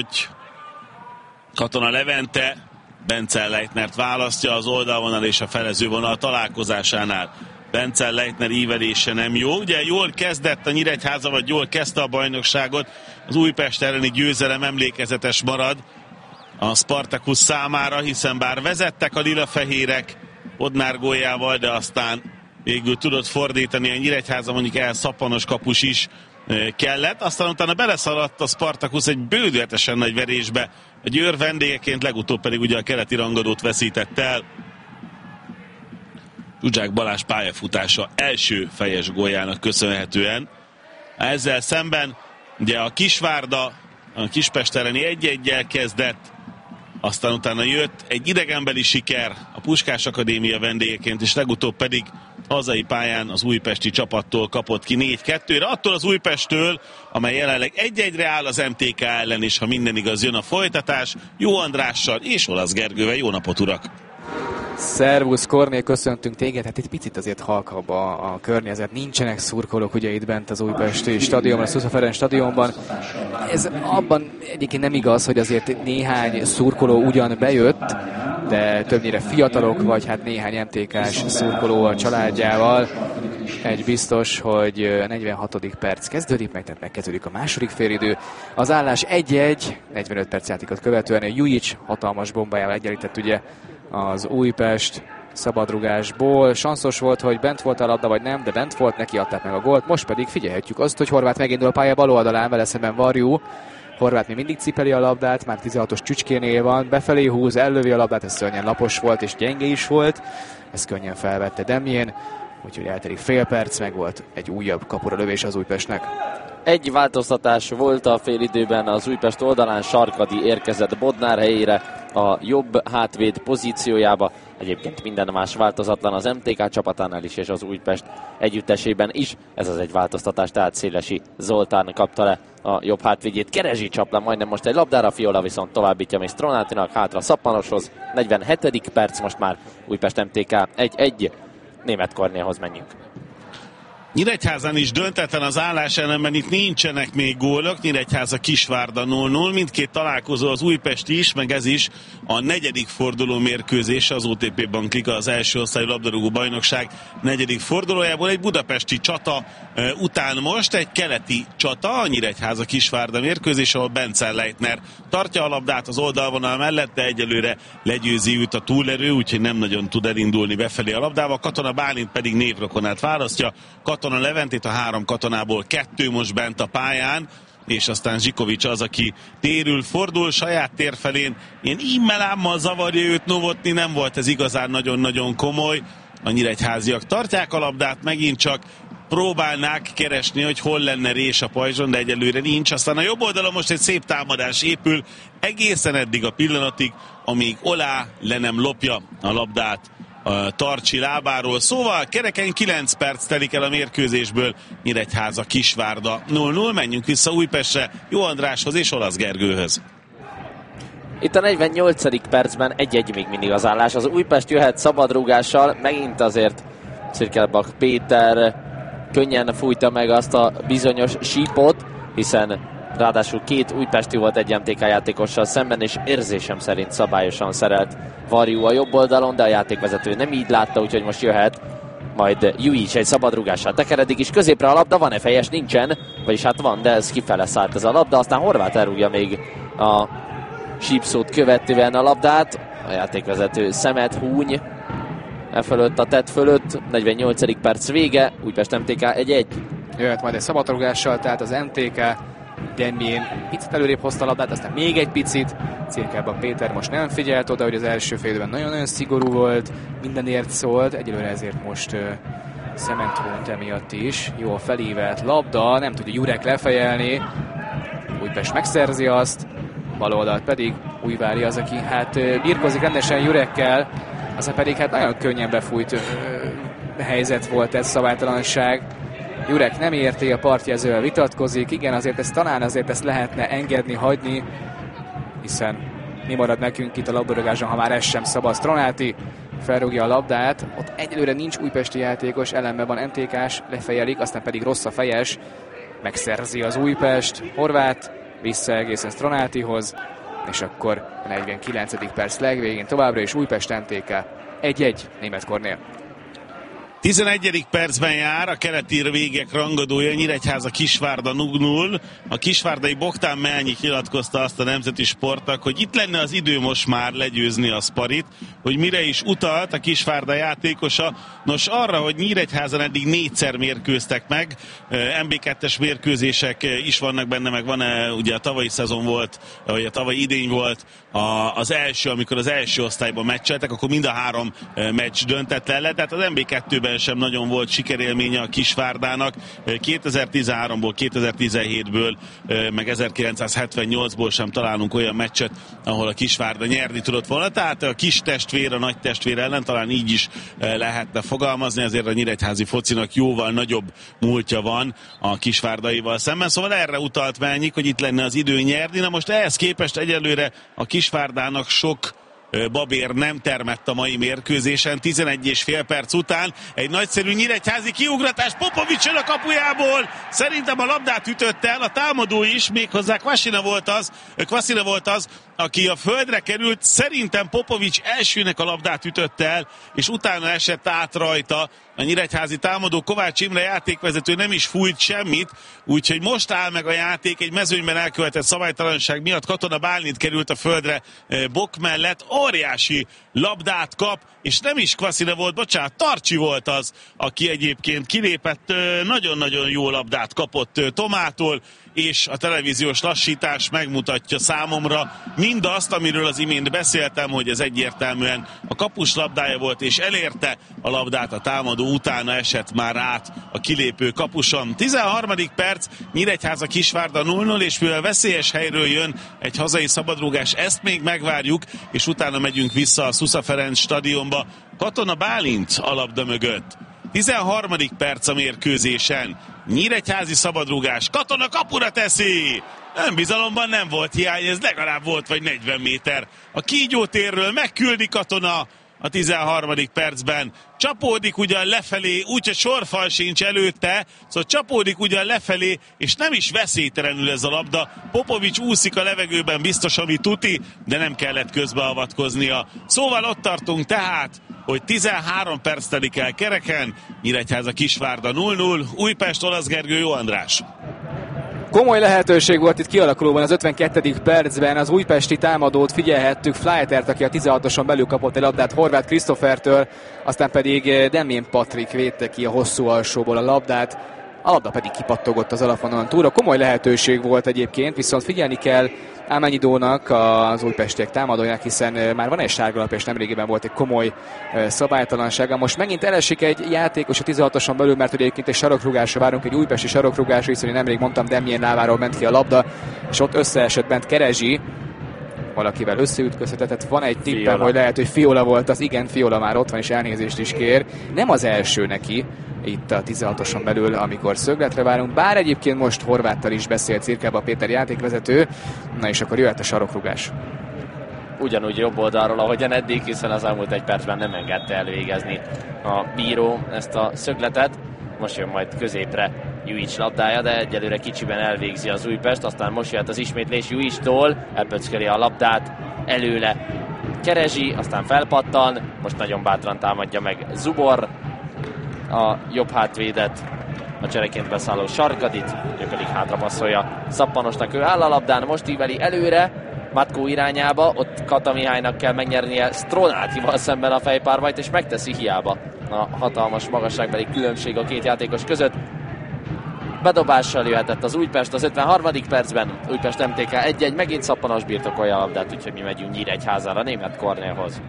Katona Levente Bence Leitnert választja az oldalvonal és a felezővonal találkozásánál. Bence Leitner ívelése nem jó. Ugye jól kezdett a Nyíregyháza, vagy jól kezdte a bajnokságot. Az Újpest elleni győzelem emlékezetes marad a Spartacus számára, hiszen bár vezettek a lilafehérek Bodnár góljával, de aztán végül tudott fordítani a Nyíregyháza, mondjuk elszappanos kapus is kellett. Aztán utána beleszaladt a Spartacus egy bődületesen nagy verésbe. A Győr vendégeként, legutóbb pedig ugye a keleti rangadót veszített el. Zsuzsák Balázs pályafutása első fejes góljának köszönhetően. Ezzel szemben ugye a Kisvárda a Kispest elleni 1-1-jel kezdett, aztán utána jött egy idegenbeli siker a Puskás Akadémia vendégeként, és legutóbb pedig hazai pályán az újpesti csapattól kapott ki 4-2-re, attól az Újpesttől, amely jelenleg 1-1-re áll az MTK ellen, és ha minden igaz, jön a folytatás. Jó Andrással és Olasz Gergővel. Jó napot, urak! Szervusz, Kornél, köszöntünk téged. Hát itt picit azért halkabb a környezet. Nincsenek szurkolók ugye itt bent az újpesti stadionban, a Szusza Ferenc stadionban. Ez abban egyébként nem igaz, hogy azért néhány szurkoló ugyan bejött, de többnyire fiatalok, vagy hát néhány MTK-s szurkoló a családjával. Egy biztos, hogy 46. perc kezdődik meg, tehát megkezdődik a második félidő. Az állás 1-1, 45 perc játékot követően Jujic hatalmas bombájával egyenlített ugye az Újpest szabadrugásból. Sanszos volt, hogy bent volt a labda, vagy nem, de bent volt, neki adták meg a gólt. Most pedig figyelhetjük azt, hogy Horváth megindul a pálya bal oldalán, vele szemben Varjú. Horváth még mindig cipeli a labdát, már 16-os csücskénél van, befelé húz, ellövi a labdát, ez szörnyen lapos volt és gyenge is volt. Ezt könnyen felvette Demjén, úgyhogy eltelik fél perc, meg volt egy újabb kapura lövés az Újpestnek. Egy változtatás volt a félidőben, az Újpest oldalán Sarkadi érkezett Bodnár helyére a jobb hátvéd pozíciójába. Egyébként minden más változatlan az MTK csapatánál is és az Újpest együttesében is. Ez az egy változtatás, tehát Szélesi Zoltán kapta le a jobb hátvédjét. Kerezsi csap le majdnem most egy labdára, Fiola viszont továbbítja még Stronátinak, hátra Szappanoshoz. 47. perc most már, Újpest MTK 1-1. Németh Kornélhoz menjünk. Nyíregyházán is döntetlen az állás, ellenben itt nincsenek még gólok. Nyíregyháza Kisvárda 0-0. Mindkét találkozó az újpesti is, meg ez is a negyedik forduló mérkőzés az OTP Bank Liga, az első osztályú labdarúgó bajnokság negyedik fordulójából. Egy budapesti csata után most egy keleti csata, a Nyíregyháza Kisvárda mérkőzés, ahol Bence Leitner tartja a labdát az oldalvonal mellett, de egyelőre legyőzi őt a túlerő, úgyhogy nem nagyon tud elindulni befelé a labdával. Katona Bálint pedig névrokonát választja. Katona Leventét, a 3 katonából 2 most bent a pályán, és aztán Zsikovics az, aki térül, fordul saját tér felén. Ilyen immelámmal zavarja őt Novotny, nem volt ez igazán nagyon-nagyon komoly. A nyíregyháziak tartják a labdát, megint csak próbálnák keresni, hogy hol lenne rés a pajzson, de egyelőre nincs. Aztán a jobb oldalon most egy szép támadás épül, egészen eddig a pillanatig, amíg Olá le nem lopja a labdát a Tarcsi lábáról. Szóval kereken 9 perc telik el a mérkőzésből. Nyíregyháza Kisvárda 0-0. Menjünk vissza Újpestre, Jó Andráshoz és Olasz Gergőhöz. Itt a 48. percben 1-1 még mindig az állás. Az Újpest jöhet szabadrúgással, megint azért Cirkelbach Péter könnyen fújta meg azt a bizonyos sípot, hiszen ráadásul 2 újpesti volt egy MTK játékossal szemben, és érzésem szerint szabályosan szerelt Varjú a jobb oldalon, de a játékvezető nem így látta, úgyhogy most jöhet majd Jujic egy szabadrúgással tekeredik is. Középre a labda, van-e fejes? Nincsen, vagyis hát van, de ez kifele szállt ez a labda, aztán Horváth elrúgja még a sípszót követően a labdát. A játékvezető szemet húny e fölött, a tett fölött. 48. perc vége, Újpest MTK 1-1. Jöhet majd egy szabadrúgással, tehát az MTK Demjén picit előrébb hozta a labdát, aztán még egy picit. Cirkelbach Péter most nem figyelt oda, hogy az első félidőben nagyon-nagyon szigorú volt, mindenért szólt, egyelőre ezért most szement hunyt emiatt is. Jó a felívelt labda, nem tudja Jurek lefejelni. Újpest megszerzi azt, bal oldalt pedig Újvári az, aki hát birkózik rendesen Jurekkel, aztán pedig hát nagyon könnyen befújt helyzet volt ez, szabálytalanság. Jurek nem érti, a partjelzővel vitatkozik. Igen, azért ezt lehetne engedni, hagyni, hiszen mi marad nekünk itt a labdarúgáson, ha már ez sem szabad. Stronáti felrúgja a labdát, ott egyelőre nincs újpesti játékos, ellenben van MTK-s, lefejelik, aztán pedig rossz a fejes, megszerzi az Újpest. Horváth vissza egészen Stronatihoz, és akkor a 49. perc legvégén továbbra is Újpest MTK 1-1 Németh Kornél. 11. percben jár a keleti végek rangadója, Nyíregyháza Kisvárda 0-0. A kisvárdai Bogdán Melnyik nyilatkozta azt a Nemzeti Sportnak, hogy itt lenne az idő most már legyőzni a Sparit, hogy mire is utalt a Kisvárda játékosa. Nos, arra, hogy Nyíregyházan eddig 4-szer mérkőztek meg, MB2-es mérkőzések is vannak benne, meg van ugye a tavalyi szezon volt, vagy a tavalyi idény volt az első, amikor az első osztályban meccseltek, akkor mind a 3 meccs döntetlen lett, tehát az MB2-ben sem nagyon volt sikerélménye a Kisvárdának. 2013-ból, 2017-ből, meg 1978-ból sem találunk olyan meccset, ahol a Kisvárda nyerni tudott volna. Tehát a kis testvér, a nagy testvér ellen talán így is lehetne fogalmazni, ezért a nyíregyházi focinak jóval nagyobb múltja van a kisvárdaival szemben. Szóval erre utalt Melnyik, hogy itt lenne az idő nyerni. Na most ehhez képest egyelőre a Kisvárdának sok babér nem termett a mai mérkőzésen. 11,5 perc után egy nagyszerű nyíregyházi kiugratás Popovics a kapujából. Szerintem a labdát ütötte el, a támadó is, méghozzá Kvasina volt az, aki a földre került. Szerintem Popovics elsőnek a labdát ütötte el, és utána esett át rajta a nyíregyházi támadó. Kovács Imre játékvezető nem is fújt semmit, úgyhogy most áll meg a játék. Egy mezőnyben elkövetett szabálytalanság miatt Katona Bálint került a földre bok mellett, óriási labdát kap, és nem is Kvasina volt, bocsánat, Tarcsi volt az, aki egyébként kilépett, nagyon-nagyon jó labdát kapott Tomától, és a televíziós lassítás megmutatja számomra mindazt, amiről az imént beszéltem, hogy ez egyértelműen a kapus labdája volt, és elérte a labdát a támadó, utána esett már át a kilépő kapuson. 13. perc, Nyíregyháza Kisvárda 0-0, és mivel veszélyes helyről jön egy hazai szabadrúgás, ezt még megvárjuk, és utána megyünk vissza a Szusza Ferenc stadionba. Katona Bálint a labda mögött. 13. perc a mérkőzésen. Nyíregyházi szabadrúgás. Katona kapura teszi! Önbizalomban nem volt hiány, ez legalább volt vagy 40 méter. A Kígyó térről megküldi Katona a 13. percben. Csapódik ugyan lefelé, úgyhogy sorfal sincs előtte, szóval csapódik ugyan lefelé, és nem is veszélytelenül ez a labda. Popovics úszik a levegőben, biztos, ami tuti, de nem kellett közbeavatkoznia. Szóval ott tartunk tehát, hogy 13 perc telik el kereken, Nyíregyháza Kisvárda 0-0, Újpest, Olasz Gergő, Jó András. Komoly lehetőség volt itt kialakulóban az 52. percben, az újpesti támadót figyelhettük, Flytert, aki a 16-oson belül kapott egy labdát Horváth Krisztofertől, aztán pedig Demjén Patrik védte ki a hosszú alsóból a labdát, a labda pedig kipattogott az alapvonalon túlra. Komoly lehetőség volt egyébként, viszont figyelni kell Ámányidónak, az újpestiek támadójának, hiszen már van egy sárgalap, és nemrégiben volt egy komoly szabálytalansága. Most megint elesik egy játékos a 16-oson belül, mert ugye egyébként egy sarokrugásra várunk, egy újpesti sarokrugásra, hiszen nemrég mondtam, Demjén láváról ment ki a labda, és ott összeesett bent Kerezsi, valakivel összeütközhetett. Van egy tippem, hogy lehet, hogy Fiola volt az. Igen, Fiola már ott van, és elnézést is kér. Nem az első neki itt a 16-oson belül, amikor szögletre várunk, bár egyébként most Horváttal is beszélt Cirkába Péter játékvezető. Na és akkor jöhet a sarokrugás. Ugyanúgy jobb oldalról, ahogyan eddig, hiszen az elmúlt egy percben nem engedte elvégezni a bíró ezt a szögletet. Most jön majd középre Juic labdája, de egyelőre kicsiben elvégzi az Újpest, aztán most jött az ismétlés Juictól, elpöckeli a labdát, előle Kerezsi, aztán felpattan, most nagyon bátran támadja meg Zubor, a jobb hátvédet, a csereként beszálló Sarkadit, ő pedig hátra passzolja Szappanosnak, ő áll a labdán, most íveli előre, Matkó irányába, ott Kata Mihálynak kell megnyernie Stronatival szemben a fejpárbajt, és megteszi, hiába a hatalmas magasságbeli különbség a két játékos között. Bedobással jöhetett az Újpest az 53. percben, Újpest MTK 1-1, megint Szappanos birtokolja a labdát, úgyhogy mi megyünk Nyíregyházára, Németh Kornélhoz.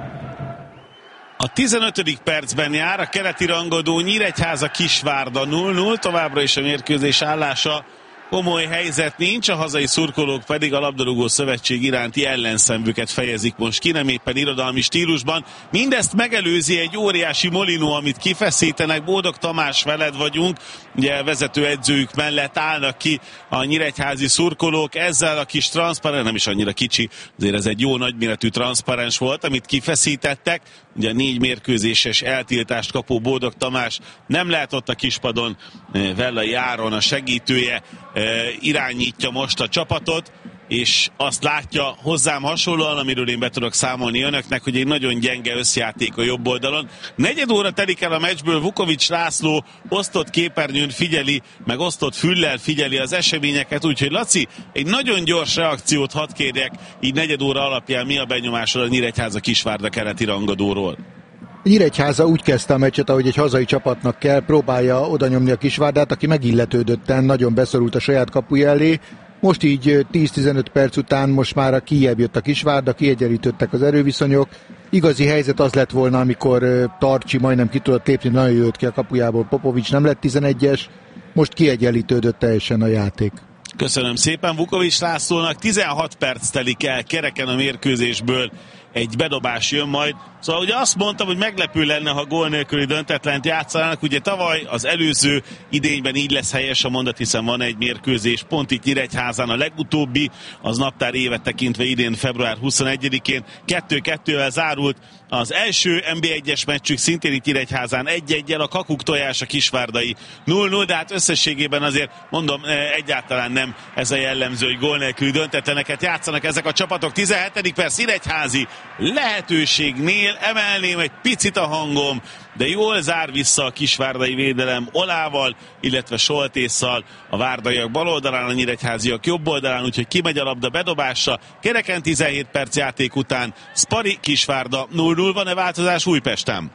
A 15. percben jár a keleti rangadó, Nyíregyháza Kisvárda 0-0, továbbra is a mérkőzés állása. Komoly helyzet nincs, a hazai szurkolók pedig a labdarúgó szövetség iránti ellenszenvüket fejezik most ki, nem éppen irodalmi stílusban. Mindezt megelőzi egy óriási molinó, amit kifeszítenek. Boldog Tamás, veled vagyunk, ugye vezetőedzőjük mellett állnak ki a nyíregyházi szurkolók, ezzel a kis transzparens, nem is annyira kicsi, azért ez egy jó nagyméretű transzparens volt, amit kifeszítettek. Ugye 4 mérkőzéses eltiltást kapó Boldog Tamás nem lehet ott a kispadon, Vellai Áron a segítője irányítja most a csapatot, és azt látja hozzám hasonlóan, amiről én be tudok számolni önöknek, hogy egy nagyon gyenge összjáték a jobb oldalon. Negyed óra telik el a meccsből, Vukovics László osztott képernyőn figyeli, meg osztott füllel figyeli az eseményeket, úgyhogy Laci, egy nagyon gyors reakciót hadd kérjek, így negyed óra alapján mi a benyomásod a Nyíregyháza-Kisvárda keleti rangadóról? Nyíregyháza úgy kezdte a meccset, ahogy egy hazai csapatnak kell, próbálja odanyomni a Kisvárdát, aki megilletődötten nagyon beszorult a saját kapuja elé. Most így 10-15 perc után most már a kijjebb jött a Kisvárda, kiegyenlítődtek az erőviszonyok. Igazi helyzet az lett volna, amikor Tarcsi majdnem ki tudott lépni, nagyon jött ki a kapujából, Popovics nem lett 11-es, most kiegyenlítődött teljesen a játék. Köszönöm szépen Vukovics Lászlónak, 16 perc telik el kereken a mérkőzésből, egy bedobás jön majd. Szóval ugye azt mondtam, hogy meglepő lenne, ha gól nélküli döntetlent játszanának. Ugye tavaly az előző idényben így lesz helyes a mondat, hiszen van egy mérkőzés pont itt Nyíregyházán, a legutóbbi, az naptár évet tekintve idén február 21-én 2-2-vel zárult. Az első NB1-es meccsük szintén itt Nyíregyházán 1-1-el, a Kakuk Tojás a kisvárdai 0-0, de hát összességében azért mondom, egyáltalán nem ez a jellemző, hogy gól nélküli döntetleneket játszanak ezek a csapatok. 17. perc, Nyíregyházi lehetőségnél emelném egy picit a hangom, de jól zár vissza a kisvárdai védelem Olával, illetve Soltésszal, a várdaiak bal oldalán, a nyíregyháziak jobb oldalán, úgyhogy kimegy a labda bedobásra. Kereken 17 perc játék után Spari Kisvárda 0-0. Van-e változás Újpesten?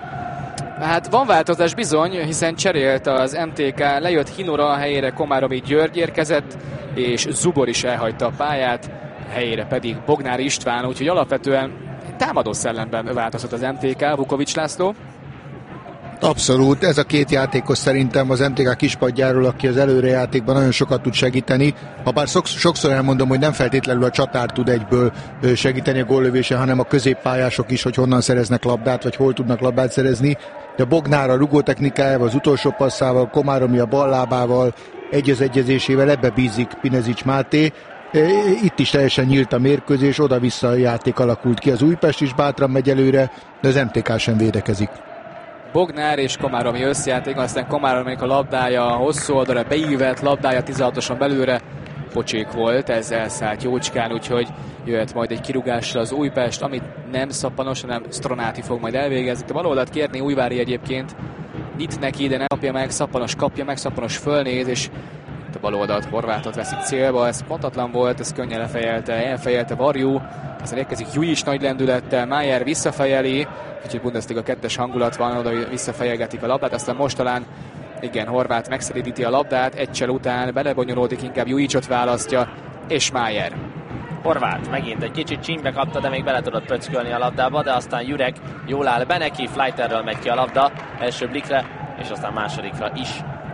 Hát van változás bizony, hiszen cserélt az MTK, lejött Hinora, a helyére Komáromi György érkezett, és Zubor is elhagyta a pályát, helyére pedig Bognár István, úgyhogy alapvetően támadó szellemben változott az MTK. Vukovics László? Abszolút, ez a két játékos szerintem az MTK kispadjáról, aki az előrejátékban nagyon sokat tud segíteni. Habár sokszor elmondom, hogy nem feltétlenül a csatár tud egyből segíteni a góllövése, hanem a középpályások is, hogy honnan szereznek labdát, vagy hol tudnak labdát szerezni. De Bognár a rugótechnikájával, az utolsó passzával, Komáromi a ballábával, egyezésével, ebbe bízik Pinezics Máté. Itt is teljesen nyílt a mérkőzés, oda-vissza a játék alakult ki, az Újpest is bátran megy előre, de az MTK sem védekezik. Bognár és Komáromi összjáték, aztán Komárominak a labdája hosszú oldalra beívett, labdája 16-oson belőle pocsék volt, ez elszállt jócskán, úgyhogy jöhet majd egy kirúgásra az Újpest, amit nem Szappanos, hanem Stronáti fog majd elvégezni. A baloldalt kérni Újvári egyébként, nyit neki, de nem kapja meg, Szappanos kapja meg, Szappanos fölnéz, és a baloldalt Horvátot veszik célba, ez pontatlan volt, ez könnyen elfejelte Varjú, aztán érkezik Jujic nagy lendülettel, Májer visszafejeli, úgyhogy Bundesliga 2-es hangulat van, oda visszafejelgetik a labdát, aztán most talán igen, Horvát megszeríti a labdát, egy csel után belebonyolódik, inkább Jujicot választja, és Májer. Horvát megint egy kicsit csínybe kapta, de még bele tudott pöckölni a labdába, de aztán Jurek jól áll be neki, Fleiterről megy ki a labda, első blikre, és aztán másodikra is.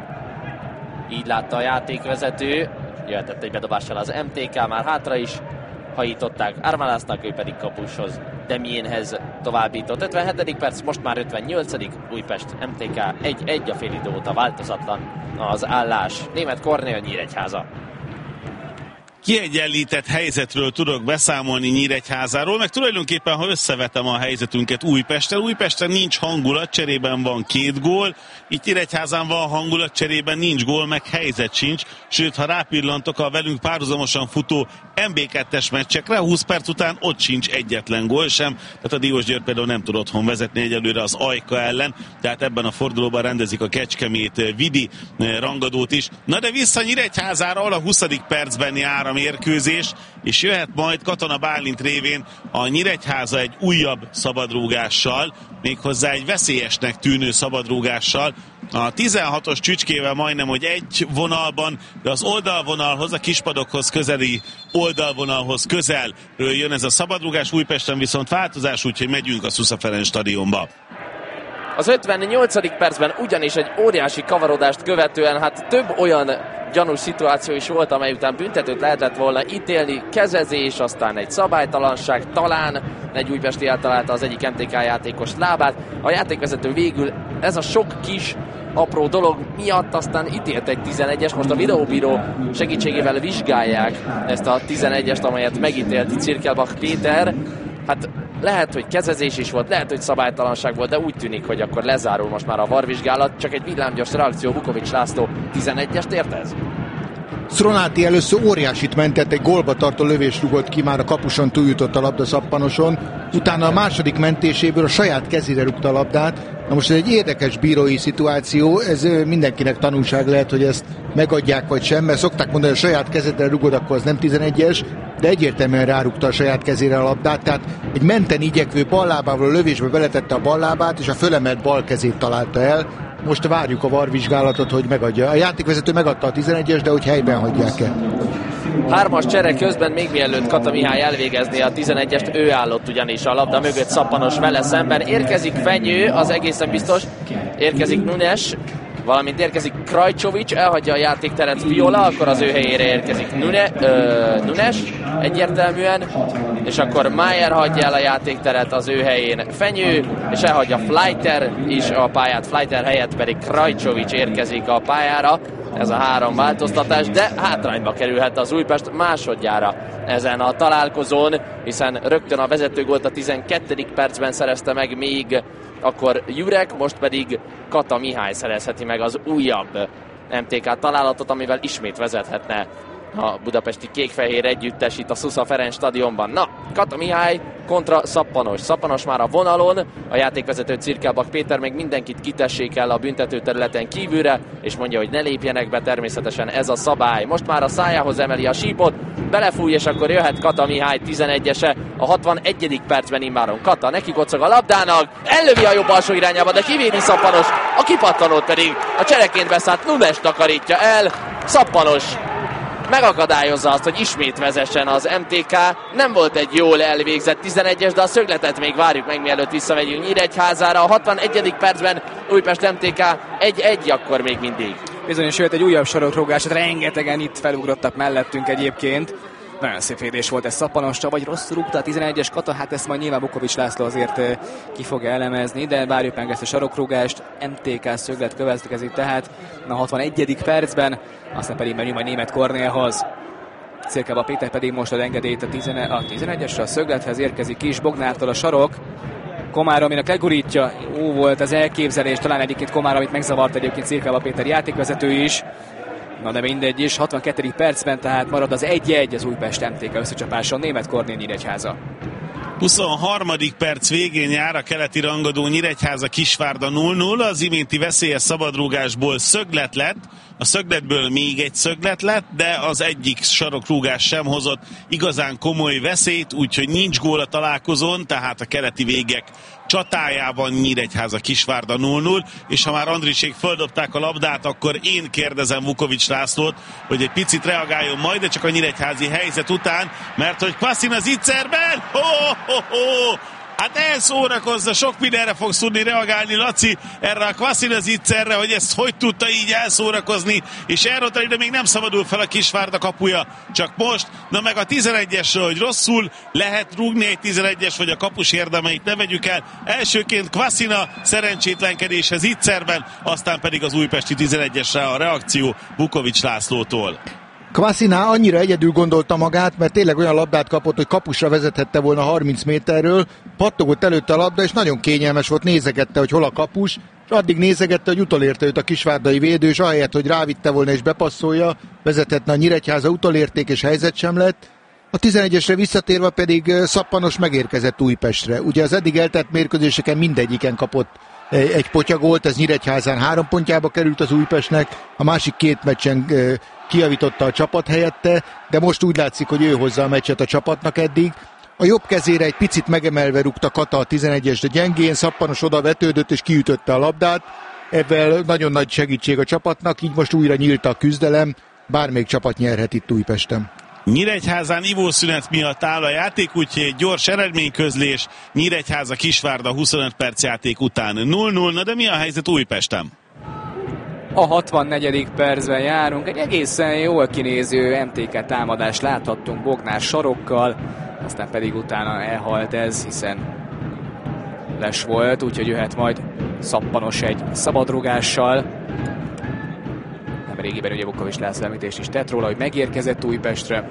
Így látta a játékvezető, jöhetett egy bedobással az MTK, már hátra is hajították Armalásznak, ő pedig kapushoz, Demienhez továbbított. 57. perc, most már 58. Újpest MTK 1-1, a félidő óta változatlan az állás. Németh Kornél, Nyíregyháza. Kiegyenlített helyzetről tudok beszámolni Nyíregyházáról, meg tulajdonképpen, ha összevetem a helyzetünket Újpesten nincs hangulat, cserében van 2 gól, itt Nyíregyházán van hangulat, cserében nincs gól, meg helyzet sincs, sőt, ha rápillantok a velünk párhuzamosan futó MB2-es meccsekre, 20 perc után ott sincs egyetlen gól sem, tehát a Diósgyőr például nem tud otthon vezetni egyelőre az Ajka ellen, tehát ebben a fordulóban rendezik a Kecskemét Vidi rangadót is. Na de vissza Nyíregyházára, a 20. percben jár a mérkőzés, és jöhet majd Katona Bálint révén a Nyíregyháza egy újabb szabadrúgással, méghozzá egy veszélyesnek tűnő szabadrúgással. A 16-os csücskével majdnem, hogy egy vonalban, de az oldalvonalhoz, a kispadokhoz közeli oldalvonalhoz közelről jön ez a szabadrúgás. Újpesten viszont változás, úgyhogy megyünk a Szusza Ferenc stadionba. Az 58. percben ugyanis egy óriási kavarodást követően hát több olyan gyanús szituáció is volt, amely után büntetőt lehetett volna ítélni, kezezés, aztán egy szabálytalanság, talán egy újpesti eltalálta az egyik MTK játékos lábát. A játékvezető végül ez a sok kis apró dolog miatt aztán ítélt egy 11-es, most a videóbíró segítségével vizsgálják ezt a 11-est, amelyet megítélt Cirkelbach Péter. Hát lehet, hogy kezezés is volt, lehet, hogy szabálytalanság volt, de úgy tűnik, hogy akkor lezárul most már a VAR vizsgálat. Csak egy villámgyors reakció, Vukovics László, 11-est ért ez? Szronáti először óriásit mentett, egy gólba tartó lövés rugott ki, már a kapuson túljutott a labda Szappanoson, utána a második mentéséből a saját kezére rúgta a labdát. Na most ez egy érdekes bírói szituáció, ez mindenkinek tanulság lehet, hogy ezt megadják vagy sem, mert szokták mondani, hogy a saját kezedre rugod, akkor az nem 11-es, de egyértelműen rárúgta a saját kezére a labdát, tehát egy menteni igyekvő ballábával a lövésbe beletette a ballábát, és a fölemelt bal kezét találta el. Most várjuk a VAR vizsgálatot, hogy megadja. A játékvezető megadta a 11-es, de hogy helyben hagyják el. 3-as csere közben, még mielőtt Kata Mihály elvégezné a 11-est, ő állott ugyanis a labda mögött, Szappanos vele szemben. Érkezik Fenyő, az egészen biztos, érkezik Nunes, valamint érkezik Krajcsovics, elhagyja a játékteret Viola, akkor az ő helyére érkezik Nunes egyértelműen, és akkor Mayer hagyja el a játékteret, az ő helyén Fenyő, és elhagyja Fleiter is a pályát, Fleiter helyett pedig Krajcsovics érkezik a pályára. Ez a 3 változtatás, de hátrányba kerülhet az Újpest másodjára ezen a találkozón, hiszen rögtön a vezetőgólt a 12. percben szerezte meg még akkor Jurek, most pedig Kata Mihály szerezheti meg az újabb MTK találatot, amivel ismét vezethetne a budapesti kék-fehér együttes itt a Szusza Ferenc stadionban. Na, Kata Mihály kontra Szappanos. Szappanos már a vonalon, a játékvezető Cirkelbak Péter még mindenkit kitessék el a büntető területen kívülre, és mondja, hogy ne lépjenek be, természetesen ez a szabály. Most már a szájához emeli a sípot, belefúj, és akkor jöhet Kata Mihály 11-ese a 61. percben immáron. Kata neki kocog a labdának, ellövi a jobb alsó irányába, de kivédi Szappanos, a kipattanót pedig a csereként beszállt Nunes takarítja el. Szappanos megakadályozza azt, hogy ismét vezessen az MTK. Nem volt egy jól elvégzett 11-es, de a szögletet még várjuk meg, mielőtt visszamegyünk Nyíregyházára. A 61. percben Újpest MTK 1-1 akkor még mindig. Bizony, sőt egy újabb sarokrúgás, rengetegen itt felugrottak mellettünk egyébként. Nagyon szép védés volt ez Szappanosra, vagy rosszul rúgta a 11-es Kata, hát ezt majd nyilván Vukovics László azért ki fogja elemezni, de várjuk meg ezt a sarokrúgást. MTK szöglet következik tehát a 61. percben, aztán pedig menjünk majd Németh Kornélhoz. Cirkelbak Péter pedig most ad engedélyt a 11-esre, a szöglethez érkezik is, Bognártól a sarok. Komárominak legurítja, jó volt az elképzelés, talán egyébként Komáromit megzavart egyébként Cirkelbak Péter játékvezető is. Na de mindegy is, 62. percben tehát marad az 1-1 az Újpest MTK összecsapáson, Németh Kornél Nyíregyháza. 23. perc végén jár a keleti rangadó Nyíregyháza Kisvárda 0-0, az iménti veszélyes szabadrúgásból szöglet lett, a szögletből még egy szöglet lett, de az egyik sarokrúgás sem hozott igazán komoly veszélyt, úgyhogy nincs gól a találkozón, tehát a keleti végek csatájában Nyíregyháza Kisvárda 0-0, és ha már Andrisék földobták a labdát, akkor én kérdezem Vukovics Lászlót, hogy egy picit reagáljon majd, de csak a nyíregyházi helyzet után, mert hogy Kvaszina Zicserben, hát elszórakozza, sok mindenre fogsz tudni reagálni, Laci, erre a Kvaszina Zicserre, hogy ezt hogy tudta így elszórakozni, és elrontani, de még nem szabadul fel a Kisvárda kapuja, csak most, na meg a 11-esről, hogy rosszul lehet rúgni egy 11-es, vagy a kapus érdemeit ne vegyük el. Elsőként Kvaszina szerencsétlenkedése Zicserben, aztán pedig az újpesti 11-esre a reakció Vukovics Lászlótól. Kvaszina annyira egyedül gondolta magát, mert tényleg olyan labdát kapott, hogy kapusra vezethette volna 30 méterről, pattogott előtte a labda, és nagyon kényelmes volt, nézegette, hogy hol a kapus, és addig nézegette, hogy utolérte őt a kisvárdai védő, és ahelyett, hogy rávitte volna és bepasszolja, vezethetne a Nyíregyháza, utolérték, és helyzet sem lett. A 11-esre visszatérve pedig Szappanos megérkezett Újpestre. Ugye az eddig eltett mérkőzéseken mindegyiken kapott egy potyagolt, ez Nyíregyházán 3 pontjába került az Újpestnek, a másik 2 meccsen kijavította a csapat helyette, de most úgy látszik, hogy ő hozza a meccset a csapatnak eddig. A jobb kezére egy picit megemelve rúgta Kata a 11-es, de gyengén, Szappanos oda vetődött és kiütötte a labdát. Ebben nagyon nagy segítség a csapatnak, így most újra nyílt a küzdelem, bármelyik csapat nyerhet itt Újpesten. Nyíregyházán ivószünet miatt áll a játék, úgyhogy egy gyors eredményközlés, Nyíregyháza Kisvárda 25 perc játék után 0-0, na de mi a helyzet Újpesten? A 64. percben járunk, egy egészen jól kinéző MTK támadást láthattunk Bognár sarokkal, aztán pedig utána elhalt ez, hiszen les volt, úgyhogy jöhet majd Szappanos egy szabadrugással. Nem régiben ugye Vukovics László említést is tett róla, hogy megérkezett Újpestre.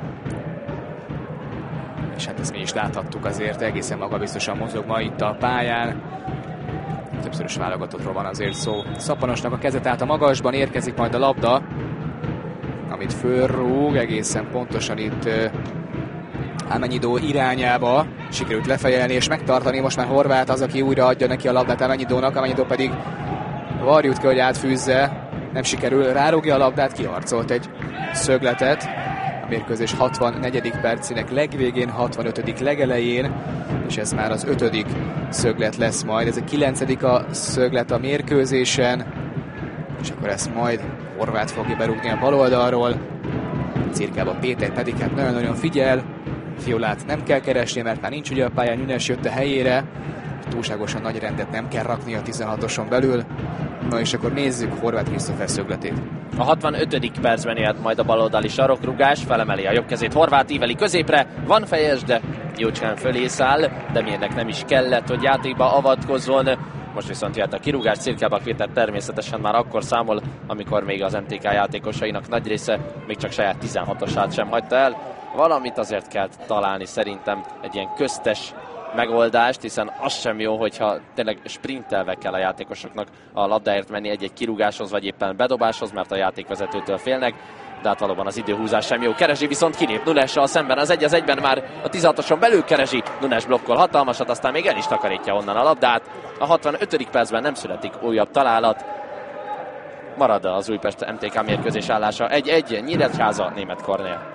És hát ezt mi is láthattuk, azért egészen magabiztosan mozog ma itt a pályán. Többszörös válogatottról van azért szó. Szappanosnak a kezet állt a magasban, érkezik majd a labda, amit fölrúg, egészen pontosan itt Amennyidó irányába sikerült lefejelni és megtartani. Most már Horváth az, aki újra adja neki a labdát Amennyidónak, Amennyidó pedig Varjút kell, hogy átfűzze, nem sikerül, rárúgja a labdát, kiharcolt egy szögletet. A mérkőzés 64. percének legvégén, 65. legelején, és ez már az 5. szöglet lesz majd. Ez a 9. a szöglet a mérkőzésen, és akkor ezt majd Horváth fogja berúgni a bal oldalról. Cirkában Péter pedig hát nagyon-nagyon figyel. Fiolát nem kell keresni, mert már nincs ugye a pályán, Nyunes jött a helyére. Túlságosan nagy rendet nem kell rakni a 16-oson belül. Na és akkor nézzük Horváth Krisztófer szögletét. A 65. percben élt majd a baloldali sarokrugás, felemeli a jobb kezét Horváth, íveli középre, van fejes, de jócskán fölé száll, de milyennek nem is kellett, hogy játékba avatkozzon. Most viszont jöhet a kirúgás, Cirkálbak Péter természetesen már akkor számol, amikor még az MTK játékosainak nagy része még csak saját 16-osát sem hagyta el. Valamit azért kell találni szerintem, egy ilyen köztes megoldást, hiszen az sem jó, hogyha tényleg sprintelve kell a játékosoknak a labdáért menni egy-egy kirúgáshoz, vagy éppen bedobáshoz, mert a játékvezetőtől félnek, de hát valóban az időhúzás sem jó. Keresi viszont kilép Nunessal szemben, az 1-1-ben már a 16-oson belül Keresi, Nunes blokkol hatalmasat, aztán még el is takarítja onnan a labdát. A 65. percben nem születik újabb találat, marad az Újpest MTK mérkőzés állása. 1-1, Nyíregyháza, Németh Kornél.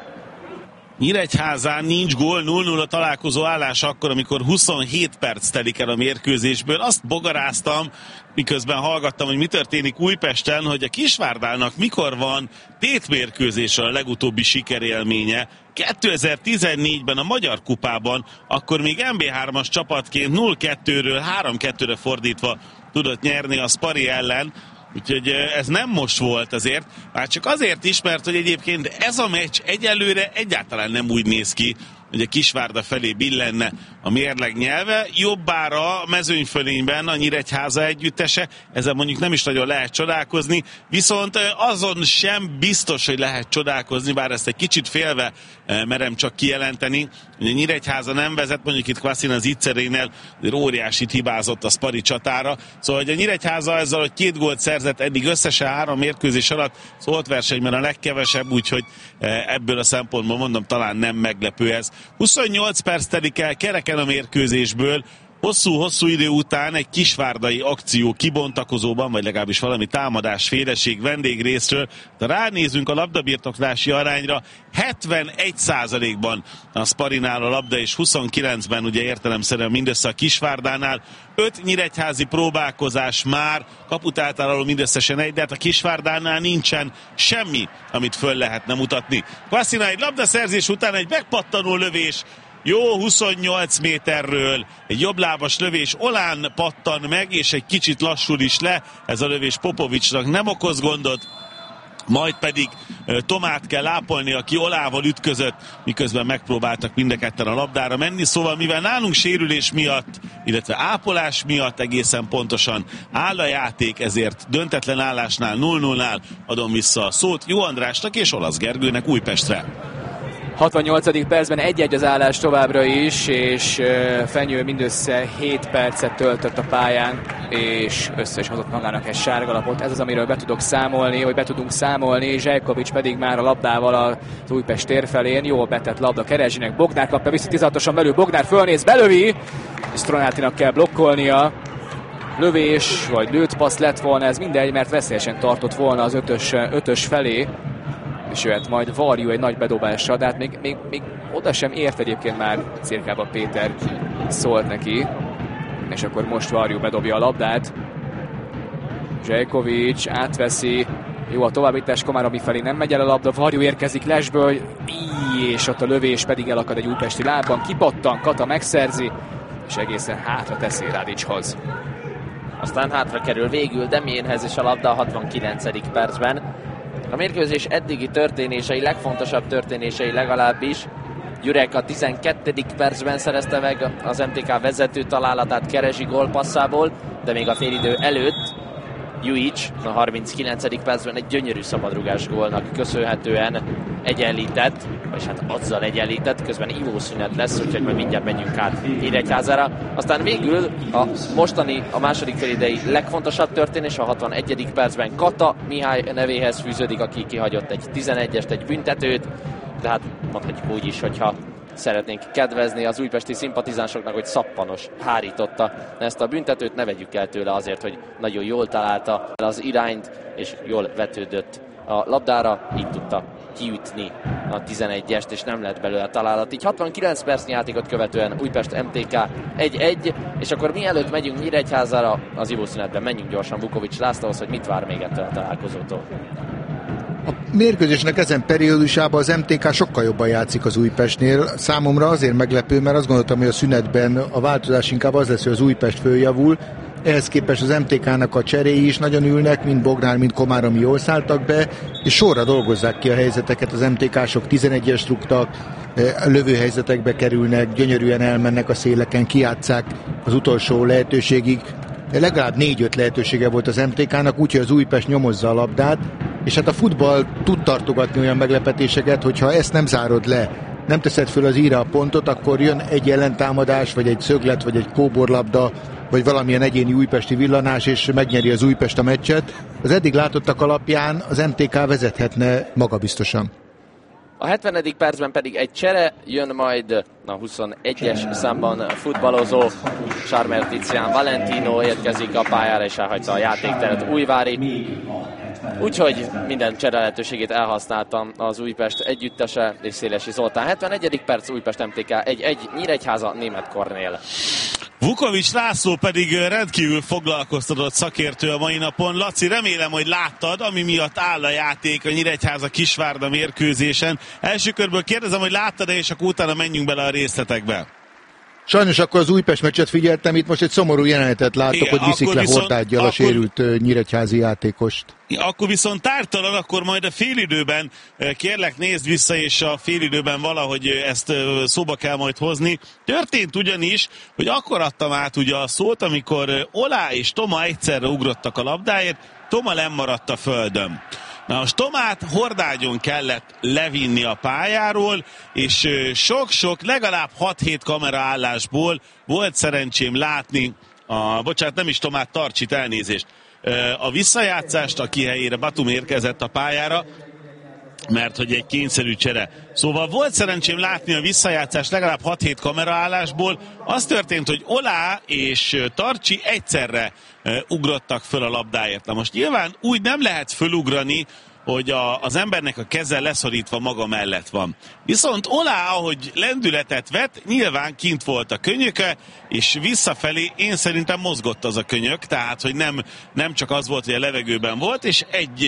Nyíregyházán nincs gól, 0-0 találkozó állás akkor, amikor 27 perc telik el a mérkőzésből. Azt bogaráztam, miközben hallgattam, hogy mi történik Újpesten, hogy a Kisvárdának mikor van tétmérkőzésre a legutóbbi sikerélménye. 2014-ben a Magyar Kupában, akkor még MB3-as csapatként 0-2-ről 3-2-re fordítva tudott nyerni a Spari ellen. Úgyhogy ez nem most volt azért, már csak azért is, mert hogy egyébként ez a meccs egyelőre egyáltalán nem úgy néz ki, hogy a Kisvárda felé billenne a mérleg nyelve. Jobbára a mezőnyfölényben a Nyíregyháza együttese, ezen mondjuk nem is nagyon lehet csodálkozni, viszont azon sem biztos, hogy lehet csodálkozni, bár ezt egy kicsit félve merem csak kijelenteni, hogy a Nyíregyháza nem vezet, mondjuk itt Kvaszina Zicserénél óriásit hibázott a Spari csatára, szóval hogy a Nyíregyháza ezzel, hogy 2 gólt szerzett eddig összesen 3 mérkőzés alatt, szólt versenyben a legkevesebb, úgyhogy ebből a szempontból mondom, talán nem meglepő ez. 28 perc telik el kereken a mérkőzésből, hosszú-hosszú idő után egy kisvárdai akció kibontakozóban, vagy legalábbis valami támadás féleség vendégrészről, de ránézünk a labdabirtoklási arányra, 71%-ban a Sparinál a labda, és 29-ben ugye értelemszerűen mindössze a Kisvárdánál. 5 nyíregyházi próbálkozás már, kaputáltaláló mindösszesen 1, de hát a Kisvárdánál nincsen semmi, amit föl lehetne mutatni. Kvaszina egy labdaszerzés után egy megpattanó lövés, jó 28 méterről egy jobblábas lövés, Olán pattan meg, és egy kicsit lassul is le. Ez a lövés Popovicsnak nem okoz gondot, majd pedig Tomát kell ápolni, aki Olával ütközött, miközben megpróbáltak mind a ketten a labdára menni. Szóval mivel nálunk sérülés miatt, illetve ápolás miatt egészen pontosan áll a játék, ezért döntetlen állásnál 0-0-nál adom vissza a szót Jó Andrásnak és Olasz Gergőnek Újpestre. 68. percben 1-1 az állás továbbra is, és Fenyő mindössze 7 percet töltött a pályán, és össze is hozott magának egy sárgalapot. Ez az, amiről be tudunk számolni. Zsejkovics pedig már a labdával az Újpest tér felén. Jól betett labda Kerezsinek, Bognár kapja vissza 16-oson belül, Bognár fölnéz, belövi, és Stronátinak kell blokkolnia. Lövés, vagy lőtt passz lett volna, ez mindegy, mert veszélyesen tartott volna az ötös felé. És jöhet majd Varjú egy nagy bedobásra, de hát még oda sem ért egyébként már Cirkálbak Péter szólt neki. És akkor most Varjú bedobja a labdát. Zsejkovics átveszi. Jó a továbbítás, Komáromi felé nem megy el a labda. Varjú érkezik Lesből. És ott a lövés pedig elakad egy újpesti lábban. Kipattan, Kata megszerzi. És egészen hátra teszi Radicshoz. Aztán hátra kerül végül Demiénhez is a labda a 69. percben. A mérkőzés eddigi történései, legfontosabb történései legalábbis. Jurek a 12. percben szerezte meg az MTK vezető találatát Keresi gólpasszából, de még a félidő előtt Juic a 39. percben egy gyönyörű szabadrugás gólnak köszönhetően egyenlített, és hát azzal egyenlített, közben ivószünet lesz, úgyhogy majd mindjárt menjünk át Nyíregyházára. Aztán végül a második félidei legfontosabb történés, a 61. percben Kata Mihály nevéhez fűződik, aki kihagyott egy 11-est, egy büntetőt, de hát mondhatjuk úgy is, hogyha szeretnénk kedvezni az újpesti szimpatizánsoknak, hogy szappanos hárította ezt a büntetőt, ne vegyük el tőle azért, hogy nagyon jól találta az irányt, és jól vetődött a labdára, így tudta kiütni a 11-est, és nem lett belőle találat. Így 69 percnyi játékot követően Újpest MTK 1-1, és akkor mielőtt megyünk Nyíregyházára, az ivószünetben menjünk gyorsan Vukovics Lászlóhoz, hogy mit vár még ettől a találkozótól. A mérkőzésnek ezen periódusában az MTK sokkal jobban játszik az Újpestnél. Számomra azért meglepő, mert azt gondoltam, hogy a szünetben a változás inkább az lesz, hogy az Újpest följavul. Ehhez képest az MTK-nak a cseréi is nagyon ülnek, mind Bognár, mind Komáromi jól szálltak be, és sorra dolgozzák ki a helyzeteket. Az MTK-sok 11-es rúgtak, lövőhelyzetekbe kerülnek, gyönyörűen elmennek a széleken, kijátsszák az utolsó lehetőségig. Legalább 4-5 lehetősége volt az MTK-nak, úgyhogy az Újpest nyomozza a labdát, és hát a futball tud tartogatni olyan meglepetéseket, hogyha ezt nem zárod le, nem teszed föl az íre a pontot, akkor jön egy ellentámadás, vagy egy szöglet, vagy egy kóborlabda, vagy valamilyen egyéni újpesti villanás, és megnyeri az Újpest a meccset. Az eddig látottak alapján az MTK vezethetne magabiztosan. A 70. percben pedig egy csere, jön majd a 21-es számban futballozó Charmer Tizian Valentino érkezik a pályára, és elhagyta a játékteret Újvári. Úgyhogy minden csere lehetőségét elhasználtam az Újpest együttese, és Szélesi Zoltán. 71. perc, Újpest MTK 1-1, Nyíregyháza, Németh Kornél. Vukovics László pedig rendkívül foglalkoztatott szakértő a mai napon. Laci, remélem, hogy láttad, ami miatt áll a játék a Nyíregyháza Kisvárda mérkőzésen. Első körből kérdezem, hogy láttad-e, és akkor utána menjünk bele a részletekbe. Sajnos akkor az Újpest meccset figyeltem, itt most egy szomorú jelenetet látok, igen, hogy viszik le Hortádgyal a sérült nyíregyházi játékost. Akkor viszont tártalan, akkor majd a félidőben kérlek nézd vissza, és a félidőben valahogy ezt szóba kell majd hozni. Történt ugyanis, hogy akkor adtam át ugye a szót, amikor Olá és Toma egyszerre ugrottak a labdáért, Toma lemaradt a földön. Na most Tomát hordágyon kellett levinni a pályáról, és sok-sok, legalább 6-7 kameraállásból volt szerencsém látni, nem is Tomát, Tarcsit, elnézést, a visszajátszást, aki helyére Batum érkezett a pályára, mert hogy egy kényszerű csere. Szóval volt szerencsém látni a visszajátszást legalább 6-7 kameraállásból. Az történt, hogy Olá és Tarcsi egyszerre ugrottak föl a labdáért. Na most nyilván úgy nem lehet fölugrani, hogy az embernek a keze leszorítva maga mellett van. Viszont Olá, ahogy lendületet vett, nyilván kint volt a könyöke, és visszafelé én szerintem mozgott az a könyök, tehát hogy nem csak az volt, hogy a levegőben volt, és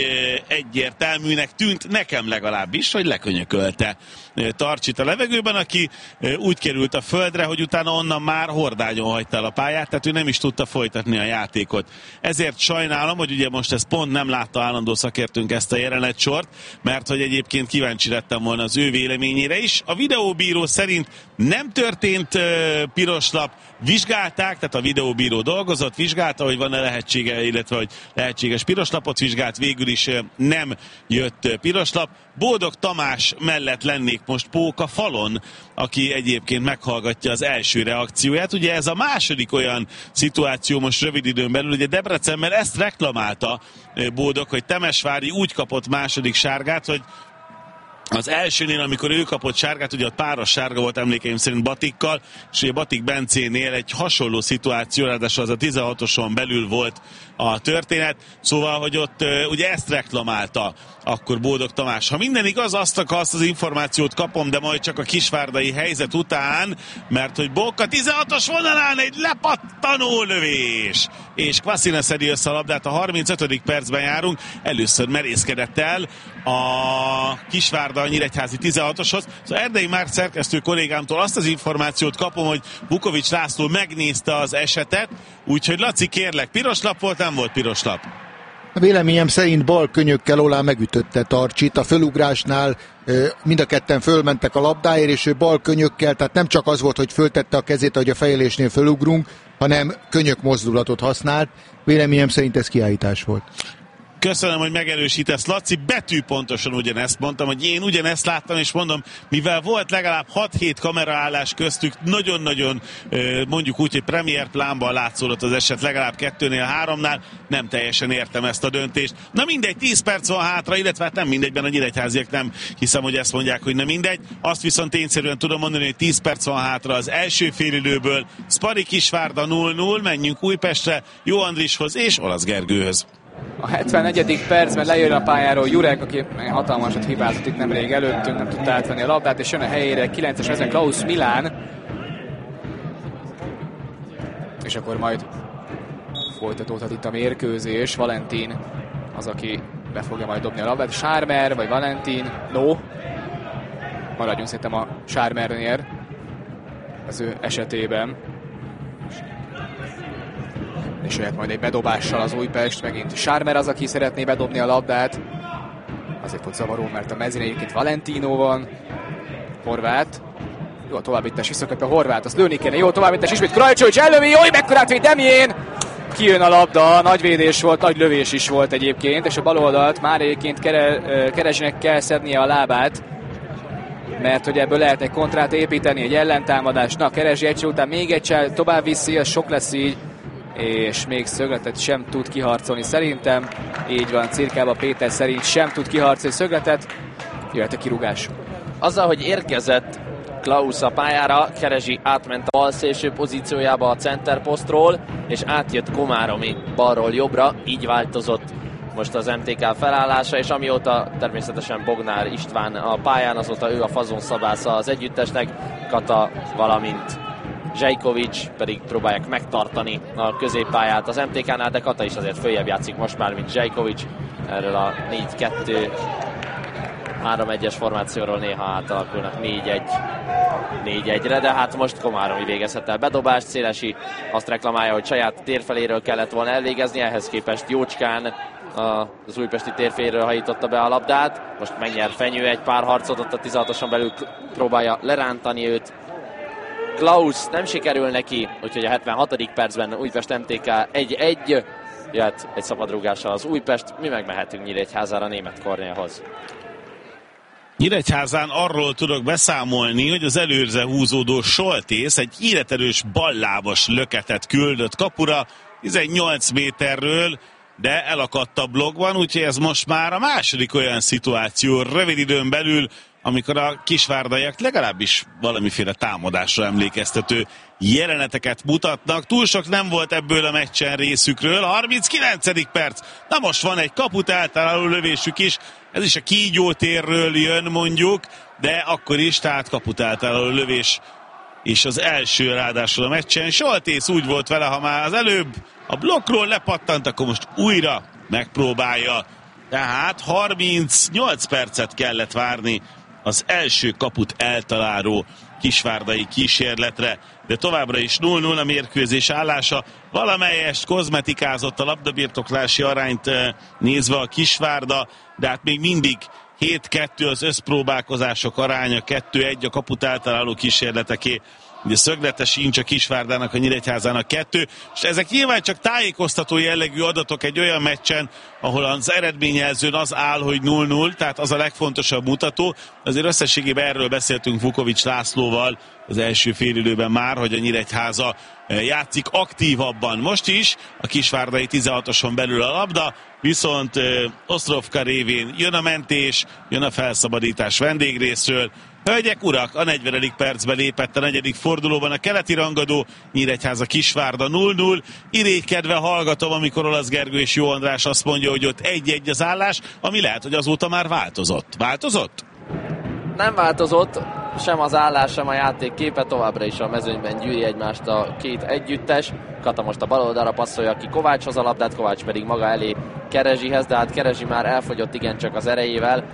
egyértelműnek tűnt nekem legalábbis, hogy lekönyökölte Tarcsit a levegőben, aki úgy került a földre, hogy utána onnan már hordágyon hagyta el a pályát, tehát ő nem is tudta folytatni a játékot. Ezért sajnálom, hogy ugye most ez pont nem látta állandó szakértőnk ezt a jelenetsort, mert hogy egyébként kíváncsi lettem volna az ő véleményére is. A videóbíró szerint nem történt piros lap, vizsgálták, tehát a videóbíró dolgozott, vizsgálta, hogy van-e lehetsége, illetve hogy lehetséges piros lapot vizsgált, végül is nem jött piros lap. Boldog Tamás mellett lennék most Póka falon, aki egyébként meghallgatja az első reakcióját. Ugye ez a második olyan szituáció most rövid időn belül, ugye Debrecenben ezt reklamálta Boldog, hogy Temesvári úgy kapott második sárgát, hogy az elsőnél, amikor ő kapott sárgát, ugye a páros sárga volt emlékeim szerint Batikkal, és ugye Batik Bencénél egy hasonló szituáció, ráadásul az a 16-oson belül volt a történet, szóval, hogy ott ugye ezt reklamálta akkor Boldog Tamás. Ha minden igaz, azt az információt kapom, de majd csak a kisvárdai helyzet után, mert hogy Bóka 16-os vonalán egy lepattanó lövés, és Kvasina szedi össze a labdát, a 35. percben járunk, először merészkedett el a Kisvárda a nyíregyházi 16-oshoz. Szóval Erdei Márk szerkesztő kollégámtól azt az információt kapom, hogy Vukovics László megnézte az esetet, úgyhogy Laci, kérlek, piros lap volt, nem volt piros lap? Véleményem szerint bal könyökkel Olá megütötte Tarcsit. A fölugrásnál mind a ketten fölmentek a labdáért, és ő bal könyökkel, tehát nem csak az volt, hogy föltette a kezét, ahogy a fejelésnél fölugrunk, hanem könyök mozdulatot használt. Véleményem szerint ez kiállítás volt. Köszönöm, hogy megerősítesz, Laci, betűpontosan ugyanezt mondtam, hogy én ugyanezt láttam, és mondom, mivel volt legalább 6-7 kameraállás köztük, nagyon-nagyon mondjuk úgy, hogy premier plánban látszódott az eset, legalább 2-3-nál, nem teljesen értem ezt a döntést. Na mindegy, 10 perc van hátra, illetve hát nem mindegyben a nyíregyháziak nem hiszem, hogy ezt mondják, hogy nem mindegy. Azt viszont tényszerűen tudom mondani, hogy 10 perc van hátra az első félidőből. Spari Kisvárda 0-0, menjünk Újpestre, Jó Andrishoz és Olasz Gergőhöz. A 74. percben lejön a pályáról Jurek, aki hatalmasat hibázott itt nemrég előttünk, nem tudta átvenni a labdát, és jön a helyére 9-es ezen Klaus Milán. És akkor majd folytatódhat itt a mérkőzés. Valentin az, aki be fogja majd dobni a labdát. Sármer vagy Valentin? No. Maradjunk szerintem a Sármernél az ő esetében. És jöhet majd egy bedobással az Újpest, megint Sármer az, aki szeretné bedobni a labdát. Azért volt zavaró, mert a mezőn egyébként Valentino van. Horváth. Jó, a továbbítás visszakapja Horváth, azt lőni kéne. Jó, továbbítás ismét Krajcsovics ellövi, jó, mekkorát véd Demjén! Kijön a labda, nagy védés volt, nagy lövés is volt egyébként, és a bal oldalt már egyébként Kerezsinek kell szednie a lábát, mert hogy ebből lehet egy kontrát építeni, egy ellentámadás. Na, Kerezsi egyszer után még egyszer tovább viszi, az sok lesz így, és még szögletet sem tud kiharcolni szerintem. Így van, Cirkába Péter szerint sem tud kiharcolni szögletet. Jöhet a kirúgás. Azzal, hogy érkezett Klaus a pályára, Kerezsi átment a balszélső pozíciójába a centerposztról, és átjött Komáromi balról jobbra, így változott most az MTK felállása, és amióta természetesen Bognár István a pályán, azóta ő a fazonszabásza az együttesnek, Kata, valamint Zsejkovics pedig próbálják megtartani a középpályát az MTK-nál, de Kata is azért följebb játszik most már, mint Zsejkovics. Erről a 4-2-3-1-es formációról néha átalakulnak 4-1-re, de hát most Komáromi végezhet el bedobást. Szélesi azt reklamálja, hogy saját térfeléről kellett volna elvégezni, ehhez képest jócskán az újpesti térféről hajította be a labdát. Most megnyer Fenyő egy pár harcot, ott a 16-oson belül próbálja lerántani őt. Klaus nem sikerül neki, úgyhogy a 76. percben Újpest MTK 1-1. Jöhet egy szabadrúgással az Újpest, mi megmehetünk Nyíregyházára Németh Kornélhoz. Nyíregyházán arról tudok beszámolni, hogy az előre húzódó Soltész egy életerős ballábas löketet küldött kapura, 18 méterről, de elakadt a blokkban, úgyhogy ez most már a második olyan szituáció rövid időn belül, amikor a kisvárdaiak legalábbis valamiféle támadásra emlékeztető jeleneteket mutatnak. Túl sok nem volt ebből a meccsen részükről. 39. perc. Na most van egy kaput eltaláló lövésük is. Ez is a Kígyó térről jön mondjuk, de akkor is, tehát kaput eltaláló lövés. És az első ráadásul a meccsen. Soltész úgy volt vele, ha már az előbb a blokkról lepattant, akkor most újra megpróbálja. Tehát 38 percet kellett várni az első kaput eltaláló kisvárdai kísérletre, de továbbra is 0-0 a mérkőzés állása. Valamelyest kozmetikázott a labdabirtoklási arányt nézve a Kisvárda, de hát még mindig 7-2 az összpróbálkozások aránya, 2-1 a kaput eltaláló kísérleteké. Ugye szöglete sincs a Kisvárdának, a Nyíregyházának 2, és ezek nyilván csak tájékoztató jellegű adatok egy olyan meccsen, ahol az eredményjelzőn az áll, hogy 0-0, tehát az a legfontosabb mutató. Azért összességében erről beszéltünk Vukovics Lászlóval az első félidőben már, hogy a Nyíregyháza játszik aktívabban. Most is a kisvárdai 16-oson belül a labda, viszont Ostrovka révén jön a mentés, jön a felszabadítás vendégrészről. Hölgyek, urak, a 40. percben lépett a negyedik fordulóban a keleti rangadó, Nyíregyháza Kisvárda 0-0. Irigykedve hallgatom, amikor Olasz Gergő és Jó András azt mondja, hogy ott 1-1 az állás, ami lehet, hogy azóta már változott. Változott? Nem változott, sem az állás, sem a játékképe, továbbra is a mezőnyben gyűri egymást a két együttes. Kata most a bal oldalra passzolja ki Kovácshoz a labdát, Kovács pedig maga elé Kerezsihez, de hát Kerezsi már elfogyott igencsak az erejével.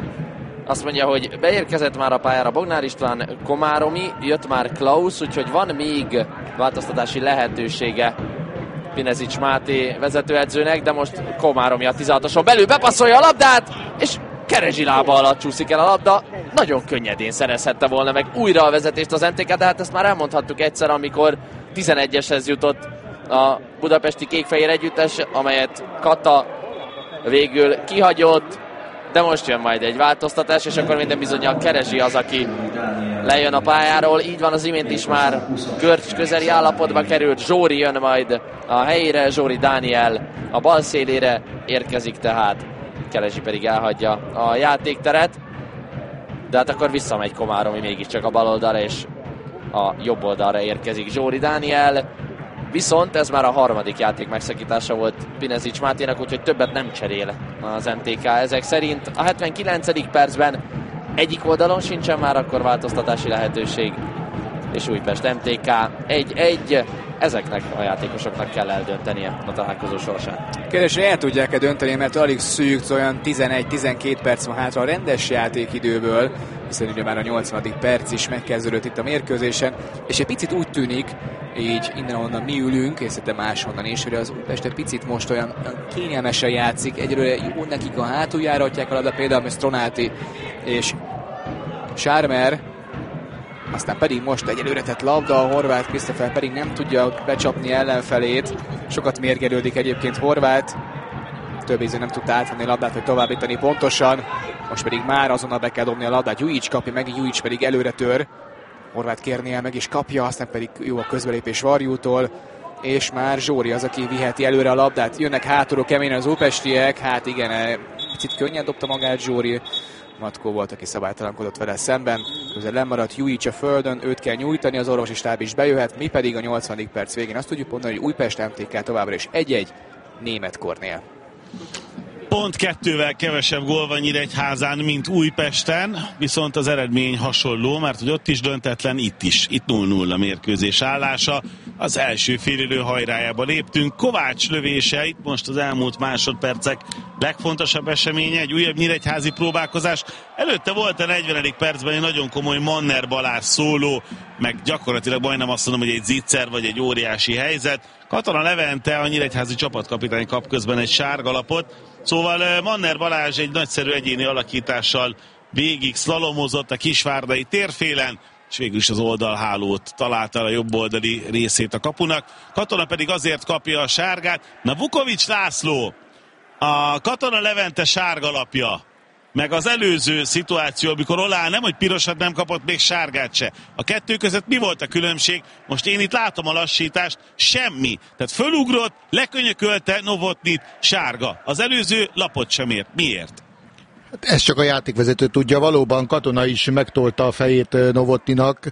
Azt mondja, hogy beérkezett már a pályára Bognár István, Komáromi, jött már Klaus, úgyhogy van még változtatási lehetősége Pinezics Máté vezetőedzőnek, de most Komáromi a 16-oson belül bepasszolja a labdát, és Kerezsi lába alatt csúszik el a labda. Nagyon könnyedén szerezhette volna meg újra a vezetést az MTK, de hát ezt már elmondhattuk egyszer, amikor 11-eshez jutott a budapesti kékfehér együttes, amelyet Kata végül kihagyott, de most jön majd egy változtatás, és akkor minden bizonnyal Kerezsi az, aki lejön a pályáról. Így van, az imént is már görcs közeli állapotba került. Zsóri jön majd a helyére, Zsóri Dániel a bal szélére érkezik tehát. Kerezsi pedig elhagyja a játékteret. De hát akkor visszamegy Komáromi mégiscsak a bal oldalra, és a jobb oldalra érkezik Zsóri Dániel. Viszont ez már a harmadik játék megszakítása volt Pinezics Máténak, úgyhogy többet nem cserél az MTK ezek szerint. A 79. percben egyik oldalon sincsen már akkor változtatási lehetőség, és Újpest MTK 1-1. Ezeknek a játékosoknak kell eldöntenie a találkozó sorsát. Kérdésre el tudják-e dönteni, mert alig szűk, olyan 11-12 perc van hátra a rendes játékidőből, hiszen ugye már a 80. perc is megkezdődött itt a mérkőzésen, és egy picit úgy tűnik, így innen, ahonnan mi ülünk, és szerintem máshonnan is, hogy az Újpest egy picit most olyan kényelmesen játszik, egyelőre jó nekik a hátuljára adják a labda, például Stronáti és Sármer, aztán pedig most egyelőre tett labda, a Horváth Krisztofer pedig nem tudja becsapni ellenfelét, sokat mérgelődik egyébként Horváth, több ízén nem tudta átvenni a labdát, vagy továbbítani pontosan, most pedig már azonnal be kell dobni a labdát, Jujic kapja meg, Jujic pedig előre tör, Horváth kérnie meg is kapja, aztán pedig jó a közbelépés Varjútól, és már Zsóri az, aki viheti előre a labdát. Jönnek hátulról keményen az újpestiek, hát igen, picit könnyen dobta magát Zsóri, Matkó volt, aki szabálytalankodott vele szemben, közben lemaradt Jujic a földön, őt kell nyújtani, az orvosi stáb is bejöhet, mi pedig a 80. perc végén azt tudjuk mondani, hogy Újpest MTK továbbra is 1-1 Németkornél. Pont 2-vel kevesebb gól van Nyíregyházán, mint Újpesten, viszont az eredmény hasonló, mert hogy ott is döntetlen, itt is. Itt 0-0 a mérkőzés állása. Az első félidő hajrájába léptünk. Kovács lövése, itt most az elmúlt másodpercek legfontosabb eseménye, egy újabb nyíregyházi próbálkozás. Előtte volt a 40. percben egy nagyon komoly Manner Balázs szóló, meg gyakorlatilag majdnem azt mondom, hogy egy zicser vagy egy óriási helyzet. Katona Levente, a nyíregyházi csapatkapitány kap közben egy sárgalapot. Szóval Manner Balázs egy nagyszerű egyéni alakítással végig szlalomozott a kisvárdai térfélen, és végül is az oldalhálót találta a jobb oldali részét a kapunak. Katona pedig azért kapja a sárgát. Na, Vukovics László, a Katona Levente sárgalapja, meg az előző szituáció, amikor Olá nem, hogy pirosat nem kapott, még sárgát se. A kettő között mi volt a különbség? Most én itt látom a lassítást, semmi. Tehát fölugrott, lekönyökölte Novotnit, sárga. Az előző lapot sem ért. Miért? Hát ezt csak a játékvezető tudja. Valóban Katona is megtolta a fejét Novotninak,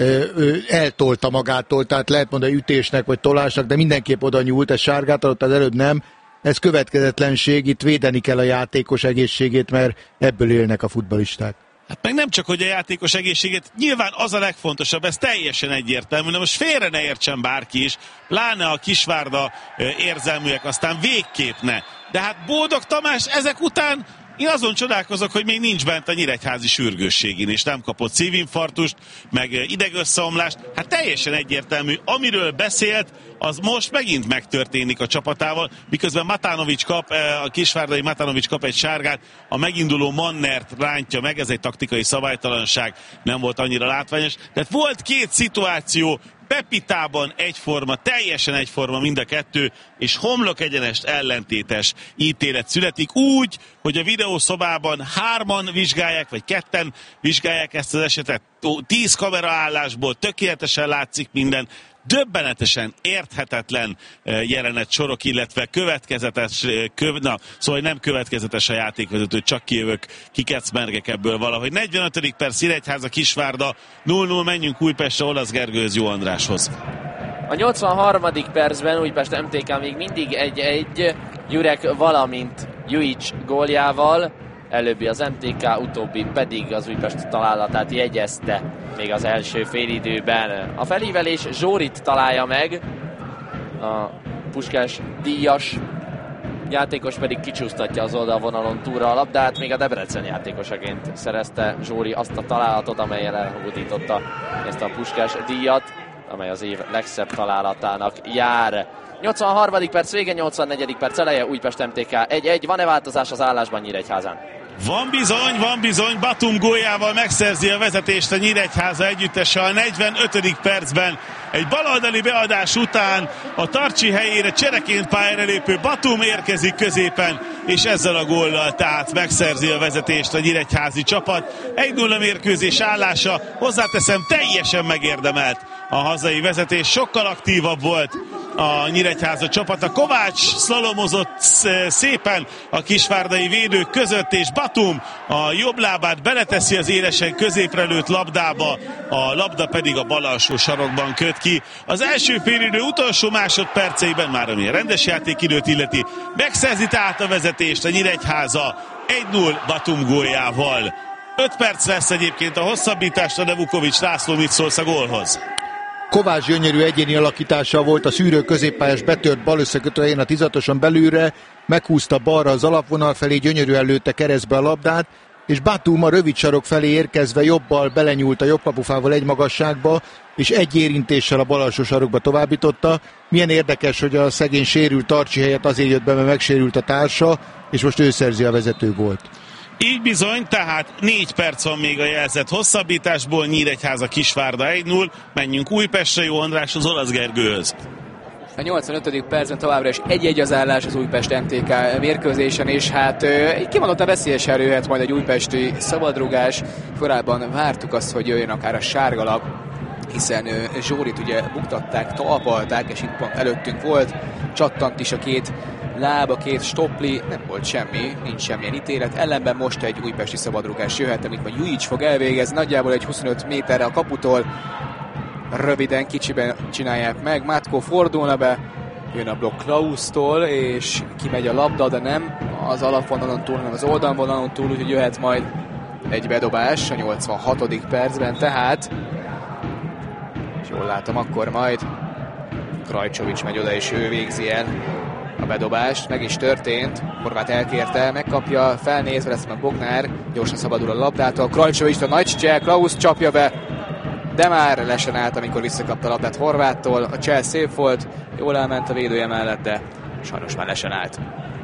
eltolta magától, tehát lehet mondani ütésnek vagy tolásnak, de mindenképp oda nyúlt, ez sárgát adott, az előbb nem. Ez következetlenség, itt védeni kell a játékos egészségét, mert ebből élnek a futballisták. Hát meg nem csak, hogy a játékos egészségét, nyilván az a legfontosabb, ez teljesen egyértelmű, de most félre ne értsen bárki is, pláne a Kisvárda érzelműek, aztán végképp ne. De hát Bódog Tamás ezek után én azon csodálkozok, hogy még nincs bent a nyíregyházi sürgősségén, és nem kapott szívinfarktust, meg idegösszeomlást. Hát teljesen egyértelmű, amiről beszélt, az most megint megtörténik a csapatával, miközben Matanovics kap, a kisvárdai Matanovics kap egy sárgát, a meginduló Mannert rántja meg, ez egy taktikai szabálytalanság, nem volt annyira látványos. Tehát volt két szituáció, Pepitában egyforma, teljesen egyforma mind a kettő, és homlok egyenest ellentétes ítélet születik úgy, hogy a videószobában 3-an vizsgálják, vagy 2-en vizsgálják ezt az esetet, 10 kameraállásból tökéletesen látszik minden, döbbenetesen érthetetlen jelenet sorok, illetve következetes, szóval nem következetes a játékvezető, csak kijövök, kikecmergek ebből valahogy. 45. perc, Nyíregyháza Kisvárda 0-0, menjünk Újpestre, Olasz Gergőhöz, Jó Andráshoz. A 83. percben Újpest MTK még mindig 1-1, Jurek valamint Jujic góljával, előbbi az MTK, utóbbi pedig az Újpest találatát jegyezte még az első félidőben. A felívelés Zsórit találja meg, a Puskás díjas játékos pedig kicsúsztatja az oldalvonalon túlra a labdát, még a Debrecen játékosaként szerezte Zsóri azt a találatot, amellyel elhódította ezt a Puskás díjat. amely az év legszebb találatának jár. 83. perc vége, 84. perc eleje, Újpest MTK 1-1. Van-e változás az állásban Nyíregyházán? Van bizony, Batum góljával megszerzi a vezetést a Nyíregyháza együttese a 45. percben. Egy baloldali beadás után a Tarcsi helyére csereként pályára lépő Batum érkezik középen, és ezzel a góllal tehát megszerzi a vezetést a nyíregyházi csapat. 1-0 mérkőzés állása, hozzáteszem, teljesen megérdemelt a hazai vezetés, sokkal aktívabb volt a Nyíregyháza csapata. Kovács szlalomozott szépen a kisvárdai védők között, és Batum a jobb lábát beleteszi az élesen középre lőtt labdába, a labda pedig a bal alsó sarokban köt ki. Az első félidő utolsó másodperceiben, már ami a rendes játékidőt illeti, megszerzi tehát a vezetést a Nyíregyháza 1-0 Batum góljával. 5 perc lesz egyébként a hosszabbításra, de Vukovics László, mit szólsz a gólhoz? Kovács gyönyörű egyéni alakítása volt, a szűrő középpályás betört bal összekötőjén a tizatosan belülre, meghúzta balra az alapvonal felé, gyönyörűen lőtte keresztbe a labdát, és Batum a rövid sarok felé érkezve jobbal belenyúlt a jobb kapufával egy magasságba, és egy érintéssel a bal alsó sarokba továbbította. Milyen érdekes, hogy a szegény sérült Tarcsi helyett azért jött be, mert megsérült a társa, és most ő szerzi a vezető gólt. Így bizony, tehát 4 perc van még a jelzett hosszabbításból, Nyíregyháza Kisvárda 1-0, menjünk Újpestre, Jó András az Olasz Gergőhöz. A 85. percben továbbra is 1-1 az állás az Újpest MTK mérkőzésen, és hát kimondottan veszélyesen jöhet majd egy újpesti szabadrugás. Korábban vártuk azt, hogy jöjjön akár a sárgalap, hiszen Zsórit ugye buktatták, talpalták, és itt pont előttünk volt, csattant is a két lába, két stoppli, nem volt semmi, nincs semmilyen ítélet, ellenben most egy újpesti szabadrugás jöhet, amit majd Jujic fog elvégezni, nagyjából egy 25 méterre a kaputól, röviden, kicsiben csinálják meg, Mátko fordulna be, jön a blokk Klausztól, és kimegy a labda, de nem az alapvonalon túl, hanem az oldalvonalon túl, úgyhogy jöhet majd egy bedobás a 86. percben, tehát és jól látom, akkor majd Krajcsovics megy oda, és ő végzi el a bedobást, meg is történt, Horváth elkérte, megkapja, felnézve lesz a Bognár, gyorsan szabadul a labdától, Krajcsovics a nagy csel, Klaus csapja be, de már lesen állt, amikor visszakapta a labdát Horváttól, a csel szép volt, jól elment a védője mellett, de sajnos már lesen állt.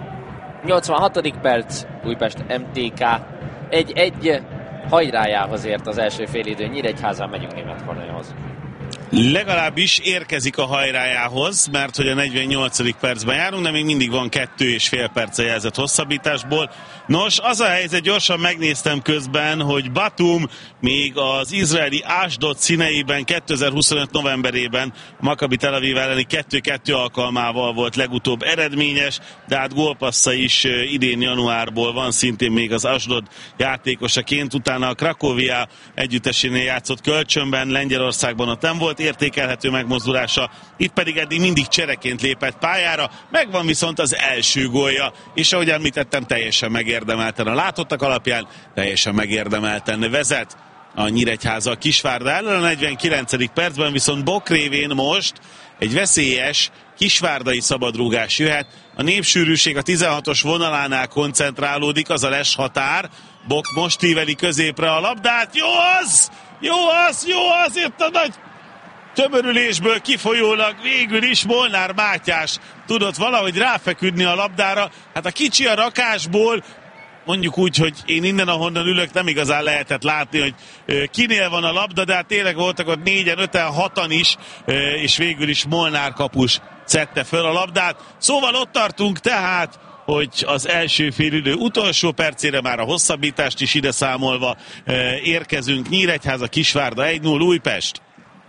86. perc, Újpest MTK 1-1, hajrájához ért az első félidő, Nyíregyházán, megyünk Németkornaihoz. Legalábbis érkezik a hajrájához, mert hogy a 48. percben járunk, de még mindig van 2,5 perc a jelzett hosszabbításból. Nos, az a helyzet, gyorsan megnéztem közben, hogy Batum még az izraeli Ashdod színeiben 2025 novemberében Maccabi Tel Aviv elleni 2-2 alkalmával volt legutóbb eredményes, de hát gólpassza is idén januárból van, szintén még az Ashdod játékosaként, utána a Cracovia együttesénél játszott kölcsönben, Lengyelországban ott nem volt értékelhető megmozdulása, itt pedig eddig mindig csereként lépett pályára, megvan viszont az első gólja, és ahogy említettem, teljesen megérdemelten a látottak alapján, teljesen megérdemelten vezet a Nyíregyháza a Kisvárda ellen. A 49. percben viszont bok révén most egy veszélyes kisvárdai szabadrúgás jöhet. A népsűrűség a 16-os vonalánál koncentrálódik, az a les határ. Bok most íveli középre a labdát. Jó az, itt a nagy tömörülésből kifolyólag végül is Molnár Mátyás tudott valahogy ráfeküdni a labdára. Hát a kicsi a rakásból, mondjuk úgy, hogy én innen, ahonnan ülök, nem igazán lehetett látni, hogy kinél van a labda, de hát tényleg voltak ott 4-en, 5-en, 6-an is, és végül is Molnár kapus szedte föl a labdát. Szóval ott tartunk tehát, hogy az első félidő utolsó percére, már a hosszabbítást is ide számolva érkezünk. Nyíregyháza Kisvárda 1-0 Újpest.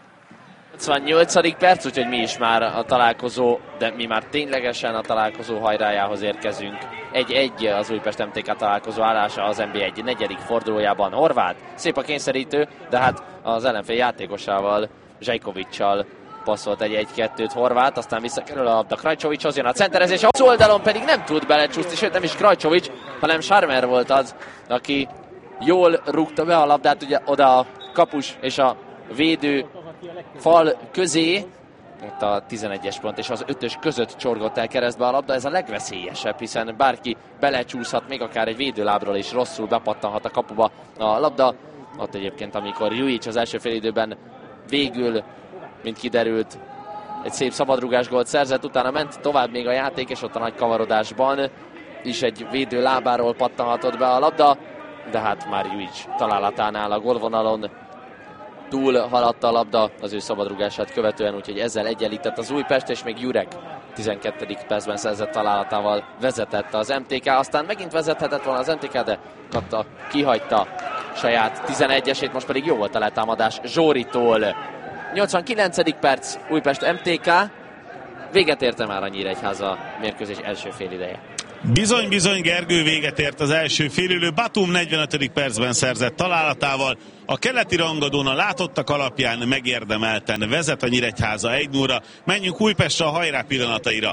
88. perc, úgyhogy mi is már a találkozó, de mi már ténylegesen a találkozó hajrájához érkezünk. 1-1 az Újpest MTK találkozó állása az NB1 negyedik fordulójában. Horváth, szép a kényszerítő, de hát az ellenfél játékosával, Zsajkovicsal passzolt egy 1-2-t Horváth, aztán visszakerül a labda Krajcsovicshoz, jön a centerezés, az oldalon pedig nem tud belecsúszni, sőt nem is Krajcsovics, hanem Sarmer volt az, aki jól rúgta be a labdát ugye oda a kapus és a védő fal közé, itt a 11-es pont és az 5-ös között csorgott el keresztbe a labda, ez a legveszélyesebb, hiszen bárki belecsúszhat, még akár egy védőlábról is rosszul bepattanhat a kapuba a labda. Ott egyébként, amikor Jujic az első félidőben végül mint kiderült. Egy szép szabadrugás gólt szerzett, utána ment tovább még a játék, és ott a nagy kavarodásban is egy védő lábáról pattanhatott be a labda, de hát már Jujic találatánál a gólvonalon túl haladta a labda az ő szabadrugását követően, úgyhogy ezzel egyenlített az Újpest, és még Jurek 12. percben szerzett találatával vezetett az MTK, aztán megint vezethetett volna az MTK, de Katta kihagyta saját 11-esét, most pedig jó volt a letámadás Zsóritól. 89. perc, Újpest MTK, véget érte már a Nyíregyháza mérkőzés első félideje. Bizony, Gergő, véget ért az első félidő. Batum 45. percben szerzett találatával. A keleti rangadón a látottak alapján megérdemelten vezet a Nyíregyháza 1-0-ra. Menjünk Újpestre a hajrá pillanataira.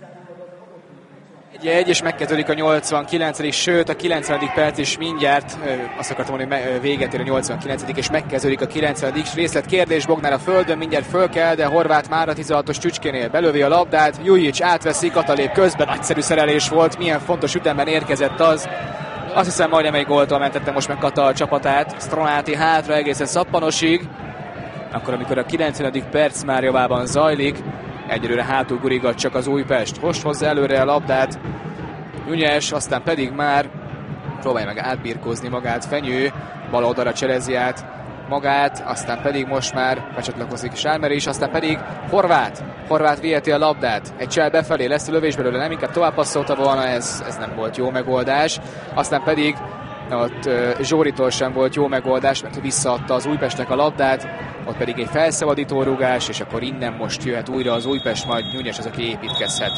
1-1, és megkezdődik a 89. sőt a 90. perc is mindjárt, azt akartam mondani, hogy véget ér a 89. és megkezdődik a 90. részletkérdés. Bognár a földön, mindjárt föl kell, de Horváth már a 16-os Csücskénél belövi a labdát, Jujic átveszi, Kata lép közben, nagyszerű szerelés volt, milyen fontos ütemben érkezett az. Azt hiszem majdnem egy góltól mentette most meg Kata a csapatát, Stronáti hátra egészen Szappanosig, akkor amikor a 90. perc már javában zajlik, egyelőre hátul gurigat csak az Újpest. Most hozza előre a labdát Ünyes, aztán pedig már próbálja meg átbirkózni magát Fenyő, bal oldalra cselezi át magát, aztán pedig most már becsatlakozik Sármer is, aztán pedig Horváth viheti a labdát, egy csel befelé, lesz a lövés belőle, nem inkább tovább passzolta volna, ez nem volt jó megoldás, aztán pedig ott Zsóritól sem volt jó megoldás, mert visszaadta az Újpestnek a labdát, ott pedig egy felszabadító rugás, és akkor innen most jöhet újra az Újpest, majd Nyújnyes az, aki építkezhet.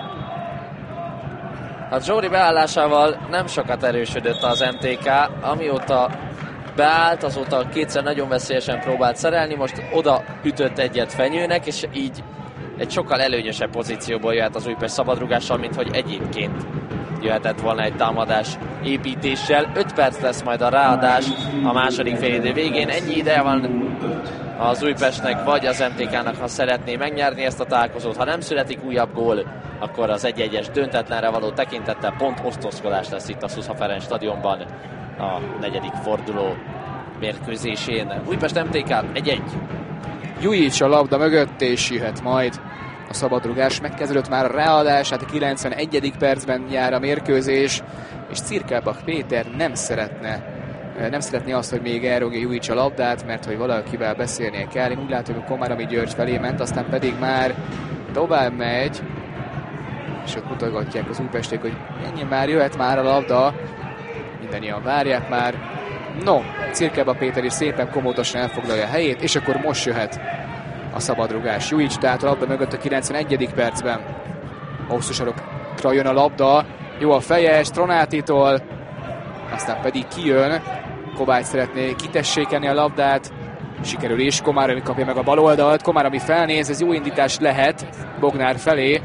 Hát Zsóri beállásával nem sokat erősödött az MTK, amióta beállt, azóta kétszer nagyon veszélyesen próbált szerelni, most oda ütött egyet Fenyőnek, és így egy sokkal előnyösebb pozícióból jöhet az Újpest szabadrugással, mint hogy egyébként jöhetett volna egy támadás építéssel. 5 perc lesz majd a ráadás a második félidő végén. Ennyi ideje van az Újpestnek vagy az MTK-nak, ha szeretné megnyerni ezt a találkozót. Ha nem születik újabb gól, akkor az 1-1-es döntetlenre való tekintettel pont osztozkodás lesz itt a Szusza Ferenc stadionban a negyedik forduló mérkőzésén. Újpest MTK 1-1. Jujic a labda mögött, és jöhet majd a szabadrugás. Megkezdődött már a ráadás, hát a 91. percben jár a mérkőzés, és Cirkelbach Péter nem szeretné azt, hogy még elrogja Jujic a labdát, mert hogy valakivel beszélnie kell. Én úgy látom, hogy Komáromi György felé ment, aztán pedig már tovább megy, és ott mutogatják az újpesték, hogy ennyi már, jöhet már a labda, mindannyian várják már. No, Cirkelbach Péter is szépen komótosan elfoglalja a helyét, és akkor most jöhet a szabadrugás. Jujic tehát a labda mögött a 91. percben. Hosszú sarokra jön a labda, jó a feje Stronátitól, aztán pedig kijön, Kovács szeretné kitessékelni a labdát, sikerül is, Komáromi kapja meg a bal oldalt, Komáromi felnéz, ez jó indítás lehet Bognár felé,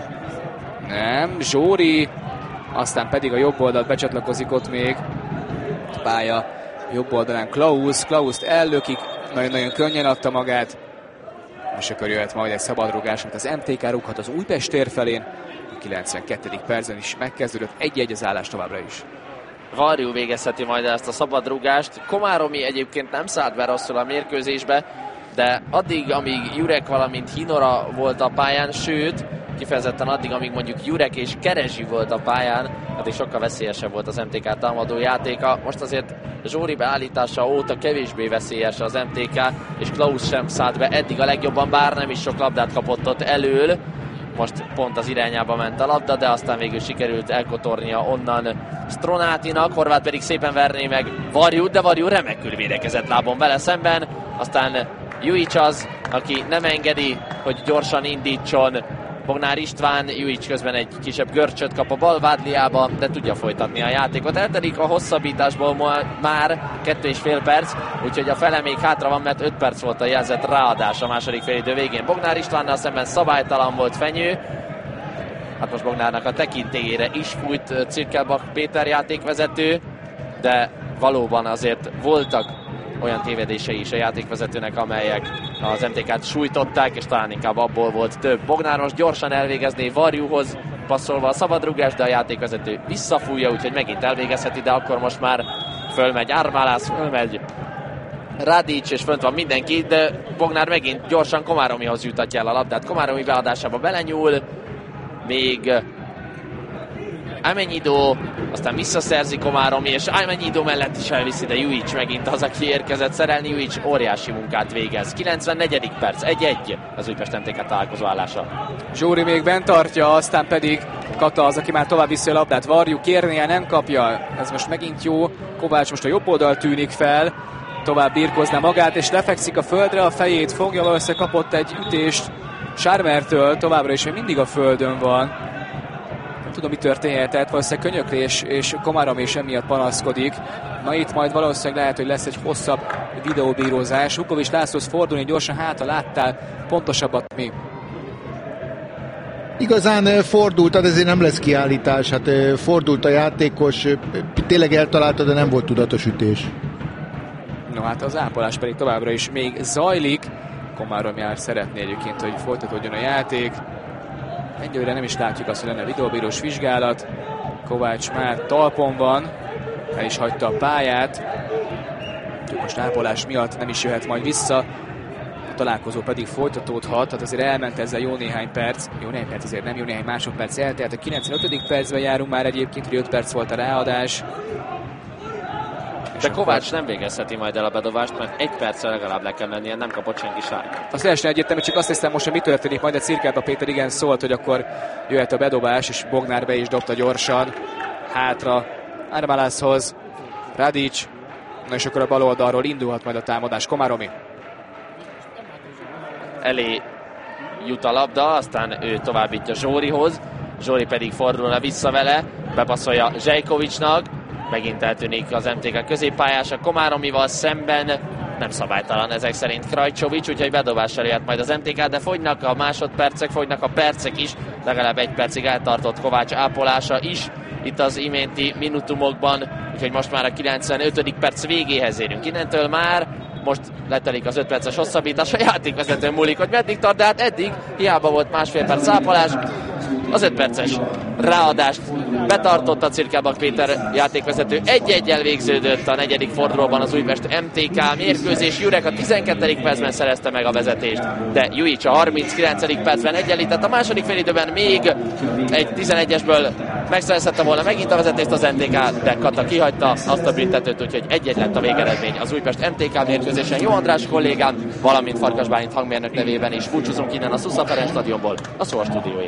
nem, Zsóri, aztán pedig a jobb oldalt becsatlakozik ott még pálya jobb oldalán Klaus ellökik, nagyon-nagyon könnyen adta magát, és akkor jöhet majd egy szabadrugás, amit az MTK rúghat az Újpest tér felén, a 92. percben is megkezdődött, 1-1 az állás továbbra is. Varjú végezheti majd ezt a szabadrugást. Komáromi egyébként nem szállt be rosszul a mérkőzésbe, de addig, amíg Jurek valamint Hinora volt a pályán, sőt, kifejezetten addig, amíg mondjuk Jurek és Kerezsi volt a pályán, addig sokkal veszélyesebb volt az MTK támadó játéka. Most azért Zsóri beállítása óta kevésbé veszélyes az MTK, és Klaus sem szállt be eddig a legjobban, bár nem is sok labdát kapott ott elől. Most pont az irányába ment a labda, de aztán végül sikerült elkotornia onnan Stronátinak, Horváth pedig szépen verné meg Varjút, de Varjú remekül védekezett lábon vele szemben, aztán Jujic az, aki nem engedi, hogy gyorsan indítson Bognár István, Jujic közben egy kisebb görcsöt kap a bal vádliába, de tudja folytatni a játékot. Eltelik a hosszabbításból már 2,5 perc, úgyhogy a fele még hátra van, mert 5 perc volt a jelzett ráadás a második félidő végén. Bognár Istvánnal szemben szabálytalan volt Fenyő, hát most Bognárnak a tekintélyére is fújt Cirkelbach Péter játékvezető, de valóban azért voltak olyan tévedései is a játékvezetőnek, amelyek az MTK-t sújtották, és talán inkább abból volt több. Bognár most gyorsan elvégezné Varjúhoz passzolva a szabadrugás, de a játékvezető visszafújja, úgyhogy megint elvégezheti, de akkor most már fölmegy Ármálász, fölmegy Radic, és fönt van mindenki, de Bognár megint gyorsan Komáromihoz jutatja el a labdát. Komáromi beadásába belenyúl, még Amenyido, aztán visszaszerzi Komáromi, és Amenyido mellett is elviszi, de Juic megint az, aki érkezett szerelni. Juic óriási munkát végez. 94. perc, 1-1 az Újpest MTK találkozó állása. Zsóri még bent tartja, aztán pedig Kata az, aki már tovább viszi a labdát. Varjú kérnie, nem kapja. Ez most megint jó. Kovács most a jobb oldal tűnik fel. Tovább birkozná magát, és lefekszik a földre, a fejét fogja, valószínűleg kapott egy ütést Sármertől, továbbra is még mindig a földön van. Nem tudom, mi történhetett, valószínűleg könyöklés, és Komárom is emiatt panaszkodik. Na itt majd valószínűleg lehet, hogy lesz egy hosszabb videóbírozás. Vukovics Lászlóhoz fordulni gyorsan, hátra láttál pontosabbat mi? Igazán fordult, de ezért nem lesz kiállítás. Hát fordult a játékos, tényleg eltalálta, de nem volt tudatos ütés. No hát az ápolás pedig továbbra is még zajlik. Komárom jár szeretné egyébként, hogy folytatódjon a játék. Egyelőre nem is látjuk azt, hogy lenne videóbírós vizsgálat. Kovács már talpon van, el is hagyta a pályát. Most ápolás miatt nem is jöhet majd vissza. A találkozó pedig folytatódhat, tehát azért elment ezzel jó néhány perc. Jó néhány perc azért nem, jó néhány másodperc eltelt. A 95. percben járunk már egyébként, hogy 5 perc volt a ráadás. De Kovács nem végezheti majd el a bedobást, mert 1 perccel legalább le kell mennie, nem kapott senki sárgát. Az teljesen egyértelmű, csak azt hiszem most, hogy mi történik, majd a Cirkelba Péter igen szólt, hogy akkor jöhet a bedobás, és Bognár be is dobta gyorsan. Hátra Ármálászhoz, Radic, na és akkor a bal oldalról indulhat majd a támadás. Komáromi. Elé jut a labda, aztán ő továbbítja Zsórihoz, Zsóri pedig fordulna vissza vele, bepasszolja Zsejkovicsnak, megint eltűnik az MTK középpályása Komáromival szemben, nem szabálytalan ezek szerint Krajcsovics, úgyhogy bedobással jöhet majd az MTK, de fogynak a másodpercek, fogynak a percek is, legalább 1 percig eltartott Kovács ápolása is itt az iménti minutumokban, úgyhogy most már a 95. perc végéhez érünk. Innentől már most letelik az 5 perces hosszabbítás, a játékvezető múlik, hogy meddig tart, de hát eddig hiába volt másfél perc ápolás. Az 5 perces ráadást betartotta Cirkelbak Péter játékvezető. 1-1-el végződött a 4. fordulóban az Újpest MTK mérkőzés. Jurek a 12. percben szerezte meg a vezetést, de Juic a 39. percben egyenlített. A második félidőben még egy 11-esből megszerezhette volna megint a vezetést az MTK, de Kata kihagyta azt a büntetőt, úgyhogy 1-1 lett a végeredmény az Újpest MTK mérkőzésen. Jó András kollégám, valamint Farkas Bálint hangmérnök nevében is búcsúzunk innen a Szusza Ferenc stadionból, a Szóval stúdióig.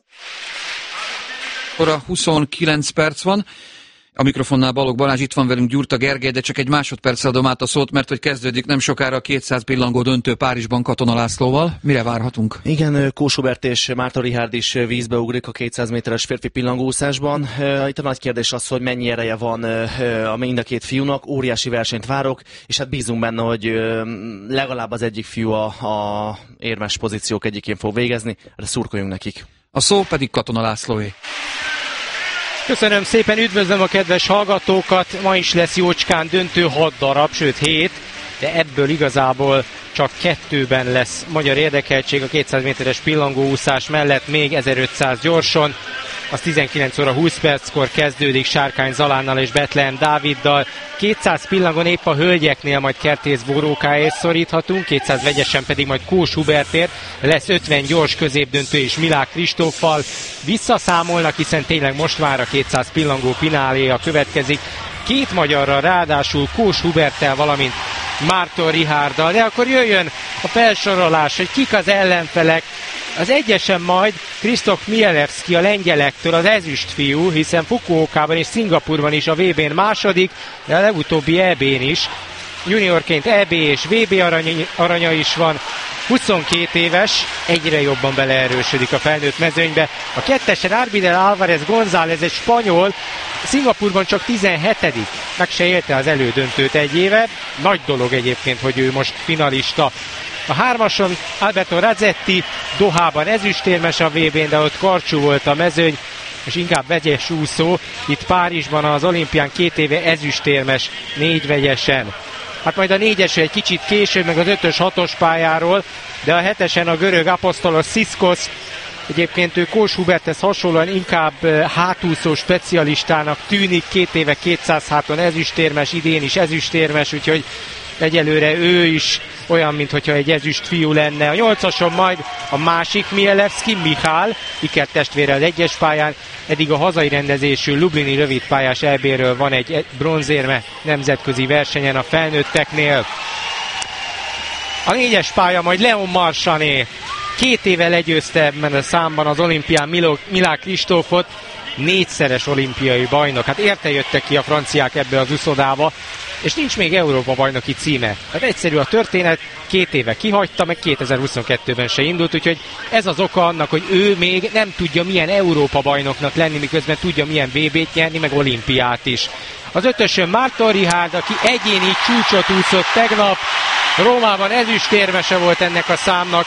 Óra 29 perc van. A mikrofonnál Balogh Balázs, itt van velünk Gyurta Gergely, de csak egy másodperccel adom át a szót, mert hogy kezdődik nem sokára a 200 pillangó döntő Párizsban Katona Lászlóval. Mire várhatunk? Igen, Kós Hubert és Márton Richárd is vízbe ugrik a 200 méteres férfi pillangóúszásban. Itt a nagy kérdés az, hogy mennyi ereje van a mind a két fiúnak. Óriási versenyt várok, és hát bízunk benne, hogy legalább az egyik fiú a érmes pozíciók egyikén fog végezni, de szurkoljunk nekik. A szó pedig Katona Lászlóé. Köszönöm szépen, üdvözlöm a kedves hallgatókat. Ma is lesz jócskán döntő 6 darab, sőt 7, de ebből igazából csak 2-ben lesz magyar érdekeltség a 200 méteres pillangóúszás mellett, még 1500 gyorson. Az 19 óra 20 perckor kezdődik Sárkány Zalánnal és Betlehem Dáviddal. 200 pillangon épp a hölgyeknél majd Kertész Borókáért szoríthatunk, 200 vegyesen pedig majd Kós Hubertért. Lesz 50 gyors középdöntő és Milák Kristóffal. Visszaszámolnak, hiszen tényleg most már a 200 pillangó fináléja következik. 2 magyarral, ráadásul Kós Huberttel, valamint Márton Richárddal. De akkor jöjjön a felsorolás, hogy kik az ellenfelek. Az egyesen majd Krisztof Mielewski a lengyelektől, az ezüstfiú, hiszen Fukuokában és Szingapurban is a VB-n második, de a legutóbbi EB-n is. Juniorként EB és VB aranya is van. 22 éves, egyre jobban beleerősödik a felnőtt mezőnybe. A kettesen Arbidel Álvarez González, egy spanyol, Szingapurban csak 17. Meg se élte az elődöntőt egy éve. Nagy dolog egyébként, hogy ő most finalista. A 3-ason Alberto Razzetti, Dohában ezüstérmes a VB-n, de ott karcsú volt a mezőny, és inkább vegyes úszó. Itt Párizsban az olimpián 2 éve ezüstérmes 4 vegyesen. Hát majd a 4-es egy kicsit később, meg az 5-ös 6-os pályáról, de a 7-esen a görög Apostolos Sziszkosz. Egyébként ő Kós Huberthez hasonlóan inkább hátúszó specialistának tűnik, 2 éve 200 háton ezüstérmes, idén is ezüstérmes, úgyhogy egyelőre ő is olyan, mintha egy ezüst fiú lenne. A 8-ason majd a másik Mielewski, Michal, ikertestvére az egyes pályán, eddig a hazai rendezésű lublini rövidpályás EB-ről van egy bronzérme nemzetközi versenyen a felnőtteknél. A 4-es pálya majd Leon Marchané. 2 éve legyőzte ebben a számban az olimpián Milák Kristófot, 4-szeres olimpiai bajnok. Hát érte jöttek ki a franciák ebbe az uszodába, és nincs még Európa bajnoki címe. Hát egyszerű a történet, 2 éve kihagyta, meg 2022-ben se indult, úgyhogy ez az oka annak, hogy ő még nem tudja milyen Európa bajnoknak lenni, miközben tudja milyen VB-t nyerni, meg olimpiát is. Az 5-ösön Márton Richárd, aki egyéni csúcsot úszott tegnap, Rómában ezüstérmese volt ennek a számnak,